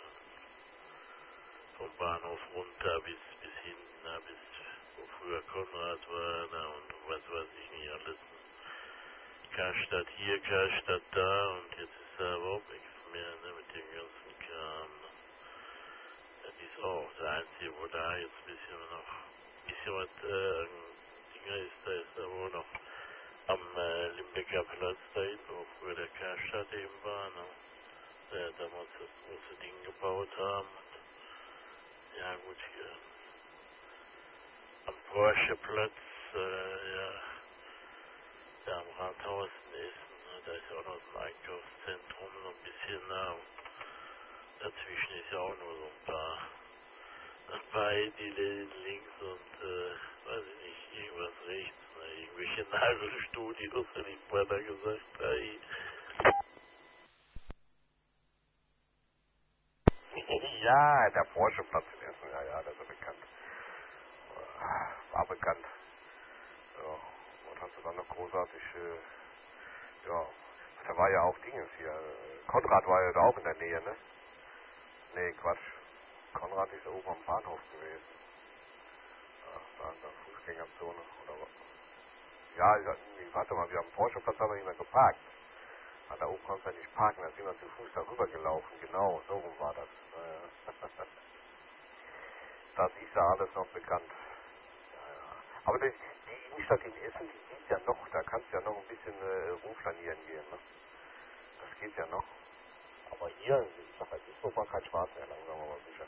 Vom Bahnhof runter bis bis hin, na, bis wo früher Konrad war, na, und was weiß ich nicht alles. Karstadt hier, Karstadt da, und jetzt ist da überhaupt nichts mehr, ne, mit dem ganzen Kram. Ne? Das ist auch das Einzige, wo da jetzt ein bisschen noch, ein bisschen was, äh, Dinger ist, da ist da wohl noch am äh, Limbecker Platz da hinten, wo früher der Karstadt eben war, ne? Der damals das große Ding gebaut haben. Ja gut, hier am Porscheplatz, äh, ja, da am Rathaus in Essen, ne, da ist ja auch noch so ein Einkaufszentrum, so ein bisschen, ne, und dazwischen ist ja auch nur so ein paar, ein paar Handyläden links und, äh, weiß ich nicht, irgendwas rechts, ne, irgendwelche Nagelstudios, hätte ich mal da gesagt, hey. Ja, der Porscheplatz in Essen, ja, ja, das ist bekannt. War bekannt. Ja, und hast du dann noch großartig, äh, ja, da war ja auch Dinges hier. äh, Konrad war ja da auch in der Nähe, ne? Nee, Quatsch. Konrad ist ja oben am Bahnhof gewesen. Ja, da in der Fußgängerzone oder was. Ja, ja, nee, warte mal, wir haben Porscheplatz aber nicht mehr geparkt. Ah, da oben konntest du ja nicht parken, da sind wir zu Fuß darüber gelaufen. Genau, so rum war das. Naja. Das ist ja alles noch bekannt. Ja, ja. Aber das, die Innenstadt in Essen, die geht ja noch, da kannst du ja noch ein bisschen äh, rumflanieren gehen. Ne? Das geht ja noch. Aber hier, ich sag, das ist so mal kein Spaß mehr, langsam aber sicher.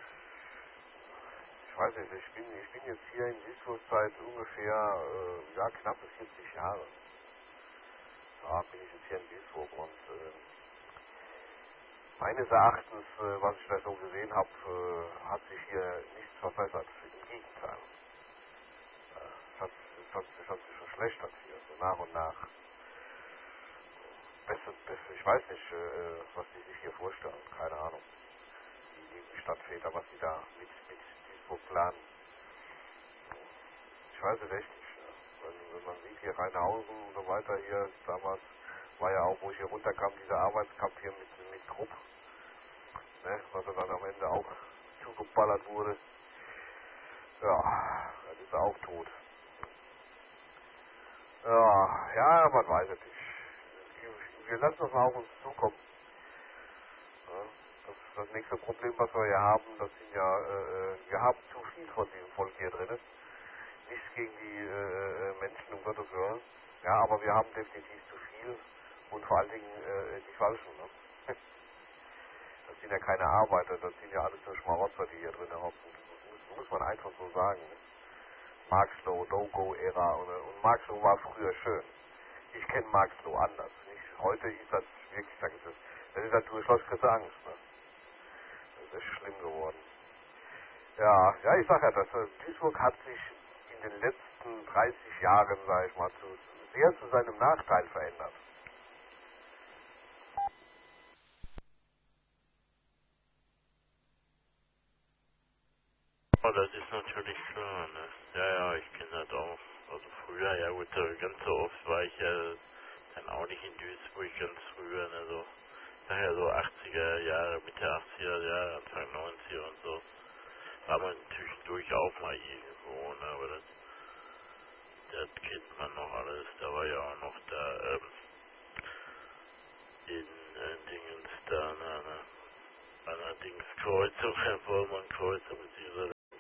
Ich weiß nicht, ich bin, ich bin jetzt hier in Duisburg seit ungefähr, äh, ja, knappe vierzig Jahre. Da bin ich jetzt hier in Duisburg und äh, meines Erachtens, äh, was ich da so gesehen habe, äh, hat sich hier nichts verbessert. Im Gegenteil. Äh, es, hat, es, hat, es hat sich verschlechtert hier, so nach und nach. Besser, besser, ich weiß nicht, äh, was die sich hier vorstellen, keine Ahnung. Die lieben Stadtväter, was sie da mit, mit Duisburg planen. Ich weiß es echt nicht. Ja. Wenn, wenn man sieht, hier Rheinhausen und so weiter, hier damals war ja auch, wo ich hier runterkam, dieser Arbeitskampf hier mit, mit Krupp, ne, was dann am Ende auch zugeballert wurde. Ja, das ist auch tot. Ja, ja, man weiß es nicht. Wir lassen das mal auf uns zukommen. Ja, das, das nächste Problem, was wir hier haben, das sind ja, äh, wir haben zu viel von diesem Volk hier drin. Nichts gegen die äh, äh, Menschen, um Gottes Willen. Ja, aber wir haben definitiv zu viel und vor allen Dingen äh, die Falschen. Ne? Das sind ja keine Arbeiter, das sind ja alles nur Schmarotzer, die hier drin hocken. Das muss, muss man einfach so sagen. Ne? Marxloh, No-Go-Ära und, und Marxloh war früher schön. Ich kenne Marxloh anders. Nicht? Heute ist das wirklich, das ist, das ist natürlich kriegst du Angst. Ne? Das ist schlimm geworden. Ja, ja, ich sag ja, das, äh, Duisburg hat sich in den letzten dreißig Jahren, sag ich mal, zu, sehr zu seinem Nachteil verändert. Oh, das ist natürlich klar, ne? Ja, ja, ich kenne das auch. Also früher, ja gut, äh, ganz so oft war ich ja dann auch nicht in Duisburg ganz früher, ne, so, nachher so achtziger Jahre, Mitte achtziger Jahre, Anfang neunziger und so, war man zwischendurch auch mal irgendwo, ne, aber das, das kennt man noch alles, da war ja auch noch da, ähm, in äh, Dingens da, ne, ne, allerdings Kreuzung, Wollmann Kreuzung, beziehungsweise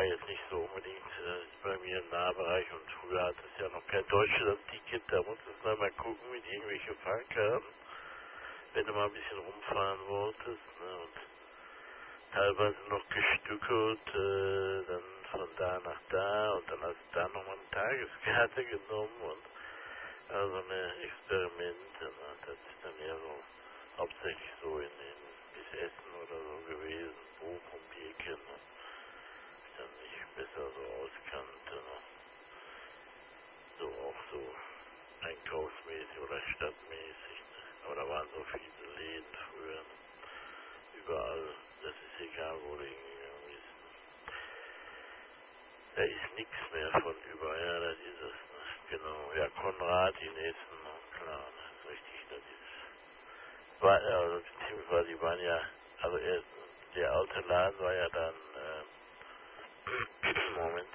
jetzt nicht so unbedingt äh, bei mir im Nahbereich und früher hat es ja noch kein Deutschland-Ticket, da musstest du mal gucken mit irgendwelchen Fahrkarten, wenn du mal ein bisschen rumfahren wolltest, ne, und teilweise noch gestückelt, äh, dann von da nach da und dann hast du da nochmal eine Tageskarte genommen und also eine Experimente, ne, das ist dann eher so hauptsächlich so in den bis Essen oder so gewesen, Bochum, die Ecke, ne, ich dann nicht besser so auskannte, ne, so auch so einkaufsmäßig oder stadtmäßig, ne, aber da waren so viele Läden früher, ne, überall, das ist egal, wo du hingegangen bist, ne. Da ist nichts mehr von über, ja, das ist es, ne, genau, ja, Konrad in Essen, ne, klar, ne, ist richtig, das ist, war, also, beziehungsweise, die waren ja, also, er, der alte Laden war ja dann, äh, Moment,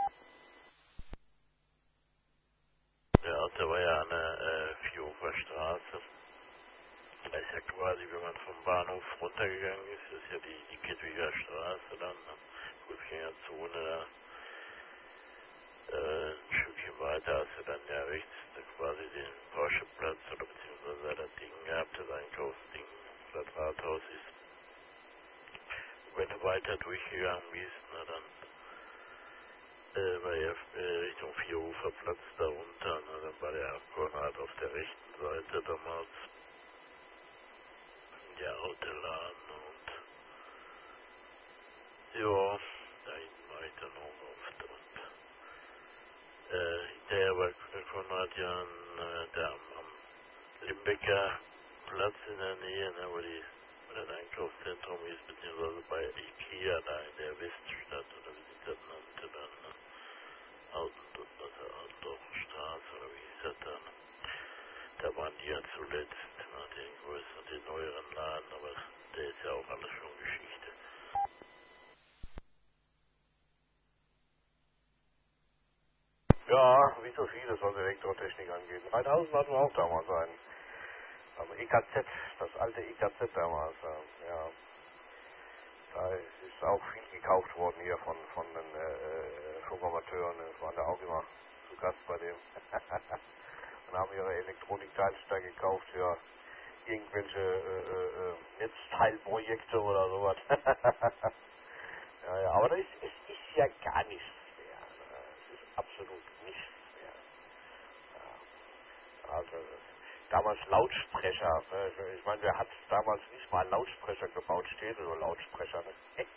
der alte war ja an der, äh, Vierhofer Straße, da ist ja quasi, wenn man vom Bahnhof runtergegangen ist, ist ja die, die Kettwiger Straße dann, ne, Fußgängerzone da. Äh, ein Stückchen weiter hast du dann ja rechts da quasi den Porscheplatz oder beziehungsweise das Ding gehabt, das Einkaufsding, das Rathaus ist. Und wenn du weiter durchgegangen bist, na dann äh, war ja äh, Richtung Vierhofer Platz darunter, na dann war der Konrad auf der rechten Seite damals der alte Laden und ja, da hinten war ich dann auch oft und äh, hinterher war Konrad ja äh, der am, am Limbecker Platz in der Nähe, ne, wo, die, wo das Einkaufszentrum ist, beziehungsweise bei Ikea da in der Weststadt, oder wie sich das nannte dann, ne, Alten, also Altdorfstraße, oder wie hieß das dann, da waren die ja zuletzt, ne, den größeren, den neueren Laden, aber der ist ja auch alles schon Geschichte. Ja, wie so vieles, was Elektrotechnik angeht. dreitausend hatten wir auch damals einen. Also E K Z, das alte E K Z damals. äh, Ja, da ist auch viel gekauft worden hier von, von den äh, Funkamateuren. Wir waren da auch immer zu Gast bei dem. Und haben ihre Elektronikteile da gekauft für irgendwelche äh, äh, äh, Netzteilprojekte oder sowas. Ja, ja, aber das ist, es ist ja gar nichts mehr. Es ist absolut nichts mehr. Ja, also damals Lautsprecher. Ne? Ich meine, wer hat damals nicht mal Lautsprecher gebaut? Stereo-Lautsprecher. Ne?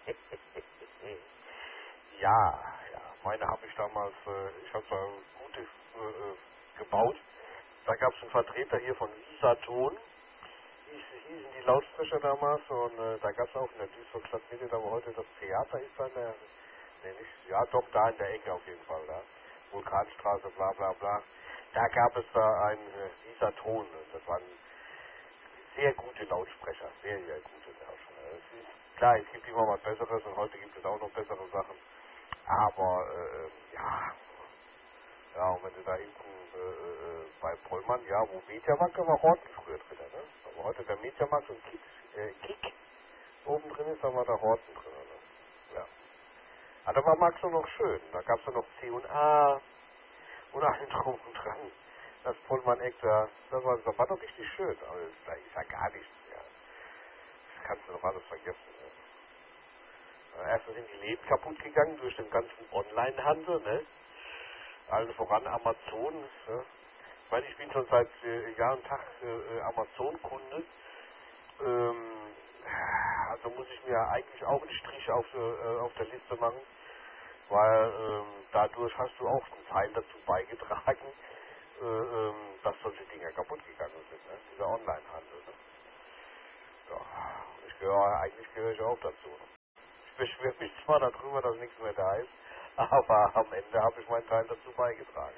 Ja, ja. Meine habe ich damals, äh, ich habe da gute äh, äh, gebaut. Da gab es einen Vertreter hier von Visaton. Hieß, hießen die Lautsprecher damals und äh, da gab es auch in der Duisburg Stadtmitte, da wo heute das Theater ist, an der, nee, nicht, ja doch, da in der Ecke auf jeden Fall, da. Vulkanstraße, bla bla bla. Da gab es da einen äh, Visaton. Das waren sehr gute Lautsprecher, sehr, sehr gute Lautsprecher. Es ist, klar, es gibt immer was Besseres und heute gibt es auch noch bessere Sachen. Aber, äh, ja, ja, und wenn du da hinten äh, äh, bei Pollmann, ja, wo Mediamarkt war Horten früher drin, ne? Aber heute der Mediamarkt und Kick, äh, Kick oben drin ist, da war der Horten drin, ne? Ja. Aber da war Max noch schön. Da gab es ja noch C und A und allen drum und dran. Das Pollmann-Eck da, das war, das war doch richtig schön. Aber da ist ja gar nichts mehr. Das kannst du doch alles vergessen, ne? Erstens sind die Läden kaputt gegangen durch den ganzen Online-Handel, ne? Allen voran Amazon. Ne? Ich meine, ich bin schon seit äh, Jahr und Tag äh, Amazon-Kunde. Ähm, also muss ich mir eigentlich auch einen Strich auf, äh, auf der Liste machen, weil ähm, dadurch hast du auch einen Teil dazu beigetragen, äh, ähm, dass solche Dinge kaputt gegangen sind, ne? Dieser Online-Handel. Ne? Ja, ich gehöre, eigentlich gehöre ich auch dazu. Ich beschwere mich zwar darüber, dass nichts mehr da ist, aber am Ende habe ich meinen Teil dazu beigetragen.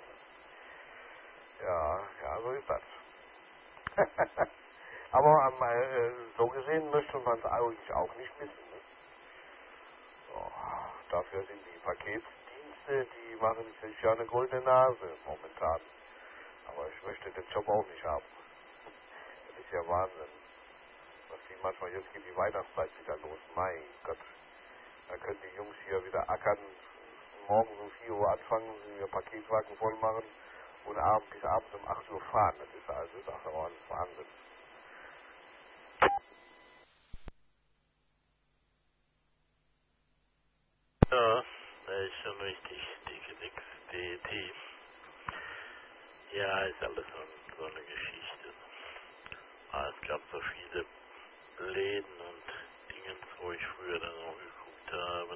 Ja, ja, so ist das. Aber ähm, äh, so gesehen möchte man es eigentlich auch nicht missen. Ne? So, dafür sind die Paketdienste, die machen sich ja eine goldene Nase momentan. Aber ich möchte den Job auch nicht haben. Das ist ja Wahnsinn. Was die manchmal, jetzt geht die Weihnachtszeit wieder los. Mein Gott. Da können die Jungs hier wieder ackern morgens um vier Uhr anfangen, ihr Paketwagen voll machen und abend bis abends um acht Uhr fahren. Das ist also das ist auch ein Wahnsinn. Ja, das ist schon richtig dicke Nix, D E T. Ja, ist alles so, so eine Geschichte. Ah, es gab so viele Läden und Dingens, wo ich früher dann auch geguckt habe.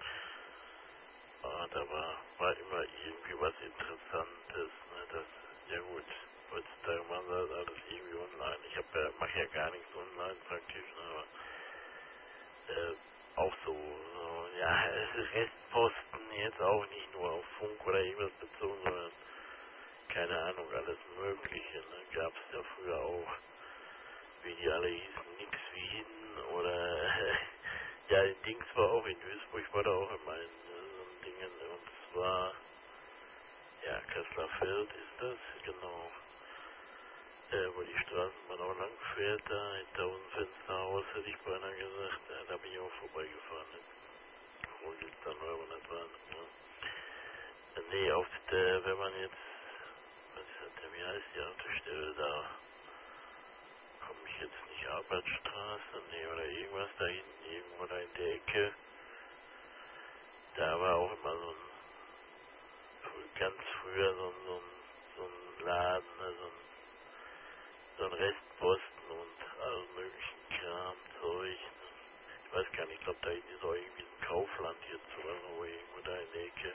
Ah, da war, war immer irgendwie was Interessantes. Ne? Das, ja gut, heutzutage machen sie das alles irgendwie online. Ich hab ja, mache ja gar nichts online praktisch, ne? Aber äh, auch so, so, ja, es ist Restposten jetzt auch nicht nur auf Funk oder irgendwas bezogen, sondern keine Ahnung, alles Mögliche. Ne? Gab es ja früher auch, wie die alle hießen, nix wie hin oder ja, in Dings war auch in Duisburg, war da auch immer ein, so ein Ding, und zwar, ja, Kasseler Feld ist das, genau, äh, wo die Straßenbahn auch lang fährt, da in tausend Fensterhaus, hätte ich beinahe gesagt, ja, da bin ich auch vorbeigefahren, ne? Wo gibt's dann aber nicht waren, ne? Nee, auf der, wenn man jetzt, was ist das, wie heißt die Autostelle da? Komme ich jetzt nicht Arbeitsstraße, nee, oder irgendwas da hinten, irgendwo da in der Ecke. Da war auch immer so ein, frü- ganz früher so ein, so ein, so ein Laden, ne, so ein, so ein Restposten und all möglichen Kram, Zeug. Ne. Ich weiß gar nicht, ich glaube da hinten ist auch irgendwie ein Kaufland jetzt oder so, irgendwo da in der Ecke.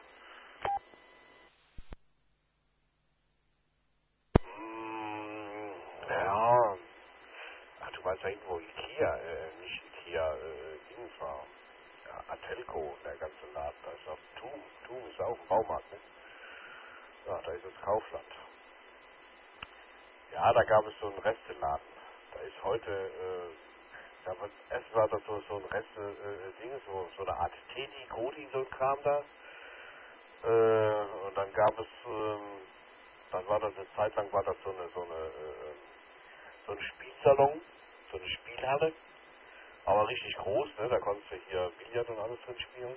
Mm, ja, ach, du meinst ja irgendwo Ikea, äh, nicht Ikea, äh, Dings war. Ja, Atelco, der ganze Laden, da ist auch Tum, Tum ist auch ein Baumarkt, ne? Ja, da ist das Kaufland. Ja, da gab es so einen Resteladen. Da ist heute, äh, da wird, erst war das so, so ein Reste, äh, Ding, so, so eine Art Teddy, Kodi, so ein Kram da. Äh, und dann gab es, ähm, dann war das eine Zeit lang, war das so eine, so eine, äh, so ein Spielsalon, so eine Spielhalle, aber richtig groß, ne? Da konntest du hier Billard und alles drin spielen.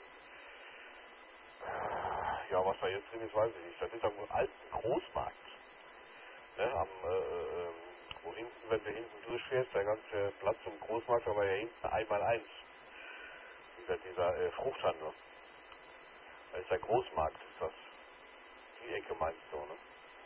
Äh, Ja, was da jetzt drin ist, weiß ich nicht. Das ist am alten Großmarkt, ne? Am, äh, äh, wo hinten, wenn du hinten durchfährst, der ganze Platz zum Großmarkt, da war ja hinten einmal eins. Dieser, dieser äh, Fruchthandel. Da ist der Großmarkt, ist das. Die Ecke meinst du, ne?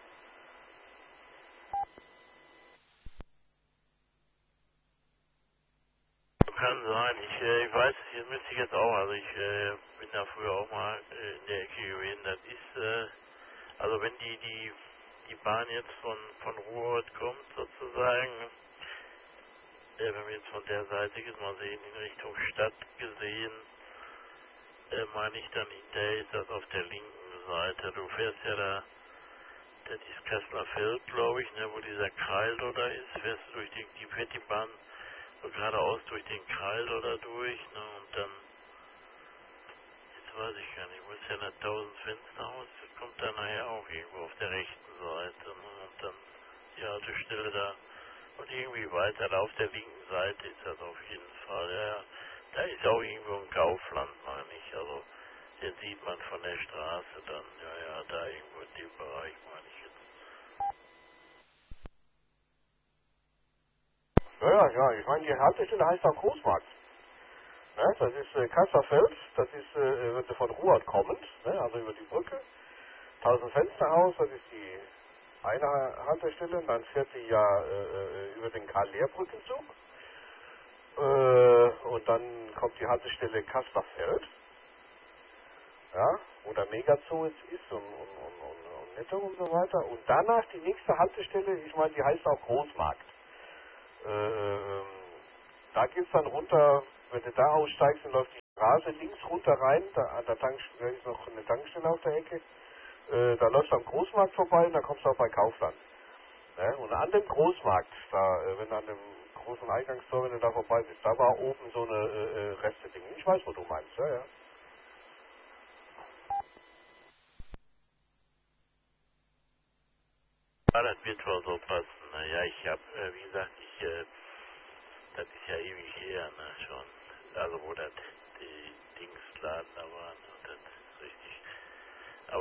Kann sein, ich, äh, ich weiß, hier müsste ich jetzt auch, also ich äh, bin da früher auch mal äh, in der Ecke gewesen, das ist, äh, also wenn die, die, die Bahn jetzt von, von Ruhrort kommt sozusagen, äh, wenn wir jetzt von der Seite jetzt mal sehen, in Richtung Stadt gesehen, äh, meine ich dann hinterher ist das auf der linken Seite. Du fährst ja da, das ist Kasseler Feld, glaube ich, ne, wo dieser Kreisel da ist, fährst du durch die, die fährt die Bahn so geradeaus durch den Kreisel da durch, ne, und dann, jetzt weiß ich gar nicht, wo ist ja das tausend Fensterhaus, das kommt dann nachher auch irgendwo auf der rechten Seite, ne, und dann die Haltestelle da. Und irgendwie weiter da auf der linken Seite ist das auf jeden Fall. Ja, ja. Da ist auch irgendwo ein Kaufland, meine ich. Also den sieht man von der Straße dann. Ja, ja, da irgendwo in dem Bereich, meine ich jetzt. Ja, ja, ja, ich meine, die Haltestelle heißt auch Großmarkt. Ne? Das ist äh, Kasserfeld, das ist, äh, wenn du von Ruhrort kommend, ne? Also über die Brücke. Tausend Fensterhaus, das ist die eine Haltestelle, und dann fährt sie ja äh, äh, über den Karl-Lehr-Brückenzug. Äh, und dann kommt die Haltestelle Kasperfeld, ja, wo der Megazoo jetzt ist und, und, und, und, und Netto und so weiter. Und danach die nächste Haltestelle, ich meine, die heißt auch Großmarkt. Äh, ähm, da geht's dann runter, wenn du da aussteigst, dann läuft die Straße links runter rein, da an der Tankstelle ist noch eine Tankstelle auf der Ecke. Äh, da läufst du am Großmarkt vorbei und dann kommst du auch bei Kaufland. Ne? Und an dem Großmarkt, da, äh, wenn du an dem großen Eingangstor, wenn du da vorbei bist, da war oben so eine äh, äh, Reste-Ding. Ich weiß, wo du meinst, ja, ja. Ja, das wird wohl so passen. Naja, ich habe, äh, wie gesagt, ich, äh, das ist ja ewig her, ne, schon. Also wo das die Dingsladen da waren. Und das ist richtig.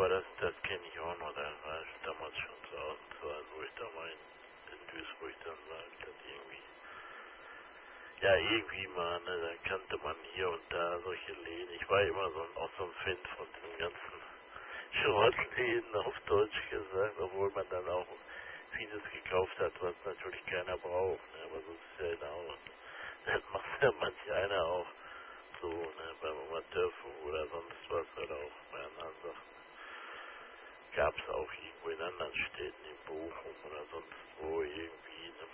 das, das kenne ich auch noch, da war ich damals schon zu Hause, wo ich da mal in, in Duisburg dann war, das irgendwie, ja irgendwie mal, ne, da kannte man hier und da solche Läden. Ich war immer so ein, auch so ein Fan von den ganzen Schrottläden auf Deutsch gesagt, obwohl man dann auch vieles gekauft hat, was natürlich keiner braucht, ne, aber so ist ja genau, das macht ja manch einer auch so, ne, beim Amateurfunk oder sonst was oder auch bei anderen Sachen. Gab es auch irgendwo in anderen Städten, in Bochum oder sonst wo irgendwie, ne,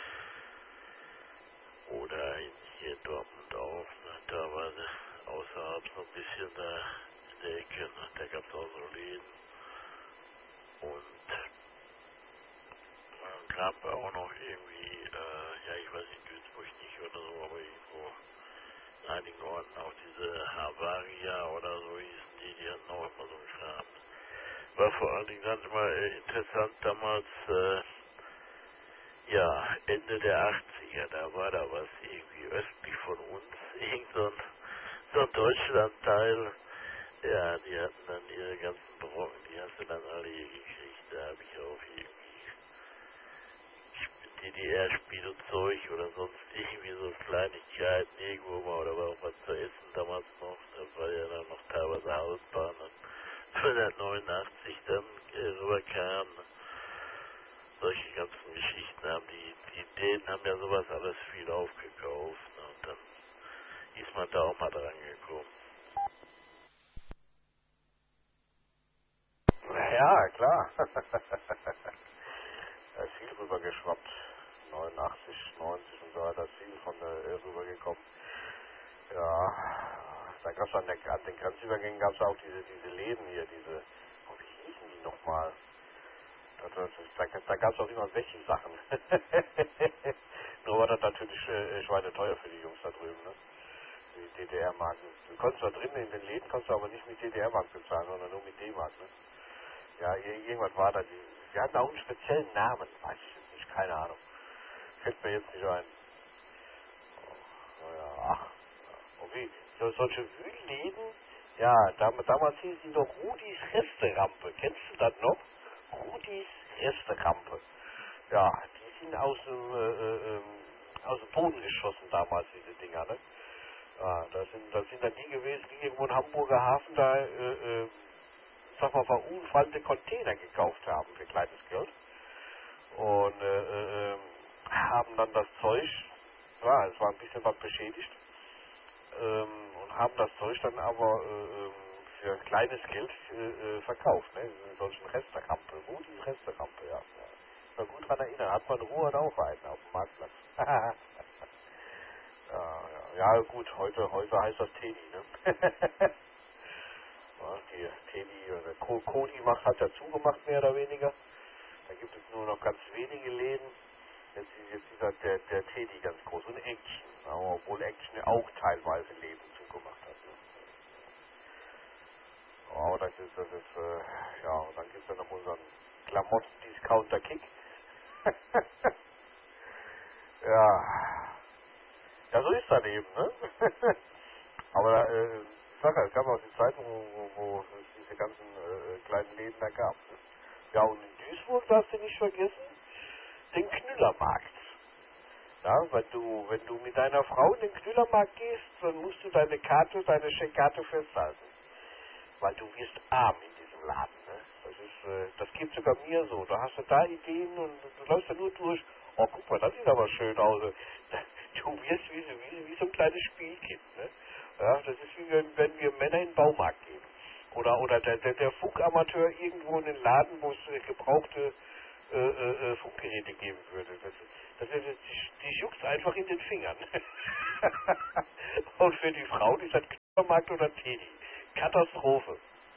oder in, hier in Dortmund auch, ne, da war ne, außerhalb so ein bisschen da in der Ecke, ne, da gab es auch so Läden und man gab auch noch irgendwie, äh, ja ich weiß in Duisburg nicht oder so, aber irgendwo in einigen Orten auch diese Havaria oder so hießen die, die hatten auch immer so einen Kram. War vor allen Dingen dann immer äh, interessant damals, äh, ja, Ende der achtziger, da war da was irgendwie östlich von uns, irgend so ein, so ein Deutschlandteil, ja, die hatten dann ihre ganzen Brocken, die hast du dann alle hier gekriegt, da habe ich auch irgendwie D D R-Spielzeug oder sonst irgendwie so Kleinigkeiten irgendwo mal oder war auch was zu essen damals noch, das war ja dann noch teilweise Hausbahn und neunzehnhundertneunundachtzig dann äh, rüberkam, solche ganzen Geschichten haben die, die Dänen haben ja sowas alles viel aufgekauft, ne, und dann ist man da auch mal dran gekommen. Ja, klar. Da ist viel rübergeschwappt. neunundachtzig, neunzig und so weiter, ist viel von äh, rübergekommen. Ja, da gab es an, der- an den Grenzübergängen gab es auch diese, diese Läden hier, diese, oh, wie hießen die nochmal? Da, da, da, da gab es auch immer welche Sachen. Nur war das natürlich äh, schweineteuer für die Jungs da drüben, ne? Die D D R-Marken. Du konntest da drinnen in den Läden, konntest du aber nicht mit D D R-Mark bezahlen, sondern nur mit D-Mark, ne? Ja, ir- irgendwas war da. Die, sie hatten auch einen speziellen Namen, weiß ich jetzt nicht, keine Ahnung. Fällt mir jetzt nicht ein. Oh, ja, ach, ja, okay. So, solche Wühlläden, ja, dam damals hieß die doch Rudis Resterampe. Kennst du das noch? Rudis Resterampe. Ja, die sind aus dem, äh, äh, ähm, aus dem Boden geschossen damals, diese Dinger, ne? Ja, das sind, das sind dann die gewesen, die irgendwo in Hamburger Hafen da, äh, äh, sag mal, verunfallte Container gekauft haben für kleines Geld. Und, äh, äh, ähm, haben dann das Zeug, ja, es war ein bisschen was beschädigt, ähm, und haben das Zeug dann aber äh, ähm, für ein kleines Geld äh, äh, verkauft, ne? In solchen Resterampe, wo die Resterampe, ja. Ja. Ich kann gut dran erinnern, hat man Ruhe auch einen auf dem Marktplatz. ja, ja, ja, gut, heute, heute heißt das Teddy, ne? ja, die Teddy, oder Co Cody macht, hat ja zugemacht, mehr oder weniger. Da gibt es nur noch ganz wenige Läden. Jetzt, ist- jetzt ist halt der, der Teddy ganz groß und Action, ja, obwohl Action auch teilweise Läden zugemacht hat. Ne? Oh, das ist, das ist, äh, ja, und dann gibt es ja noch unseren Klamotten-Discounter Kick. ja, ja, so ist das eben, ne? Aber, äh, ich sag ja, es gab auch die Zeiten, wo, wo, wo es diese ganzen äh, kleinen Läden da gab. Ne? Ja, und in Duisburg darfst du nicht vergessen, den Knüllermarkt. Ja, wenn du, wenn du mit deiner Frau in den Knüllermarkt gehst, dann musst du deine Karte, deine Scheckkarte festhalten. Weil du wirst arm in diesem Laden, ne? Das ist, äh, das geht sogar mir so. Da hast du da Ideen und du läufst da nur durch. Oh, guck mal, das sieht aber schön aus. Du wirst wie, so- wie, wie so ein kleines Spielkind, ne? Ja, das ist wie wenn, wenn wir Männer in den Baumarkt gehen. Oder, oder der, der, der Funkamateur irgendwo in den Laden, wo es äh, gebrauchte äh, äh, äh, Funkgeräte geben würde. Das, das, das, die, die juckt einfach in den Fingern. Und für die Frau, die sagt Knüllermarkt oder Teddy. Katastrophe.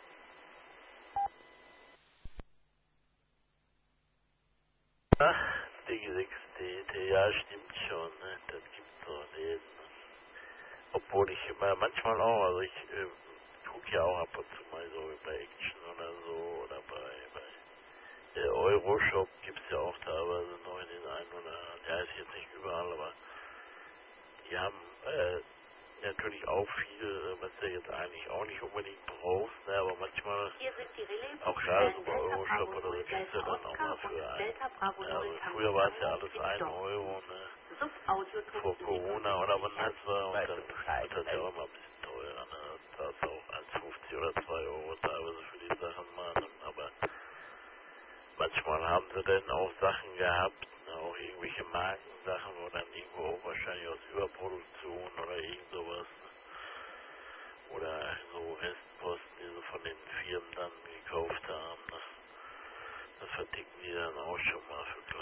Ach, die sechs D T, ja stimmt schon, ne, das gibt's so Läden. Obwohl ich immer manchmal auch, also ich äh, gucke ja auch ab und zu mal so bei Action oder so oder bei, bei der Euroshop gibt es ja auch teilweise noch in den einen oder anderen, ja ist jetzt nicht überall, aber die haben äh, natürlich auch viel, was du jetzt eigentlich auch nicht unbedingt brauchst, ne, aber manchmal, Hier sind die auch gerade Relaisflugstellen so bei Delta Euroshop Bravo oder so, null kriegst du Delta dann auch mal Oscar und für ein, Delta Bravo ja, null also früher Tango war es ja Tango alles in ein Dortmund. Euro, ne, Sub-Audioton vor zu Corona oder wann das Sicherheitszwecken. war, und dann Leistung wird das ja teilen. auch immer ein bisschen teurer, ne, da ist auch eins fünfzig oder zwei Euro teilweise für die Sachen mal, ne? Aber manchmal haben sie dann auch Sachen gehabt, ne, auch irgendwelche Markensachen, wo dann irgendwo auch wahrscheinlich aus Überproduktion oder irgend sowas, ne? Oder so Restposten, die sie von den Firmen dann gekauft haben, ne? Das verticken die dann auch schon mal für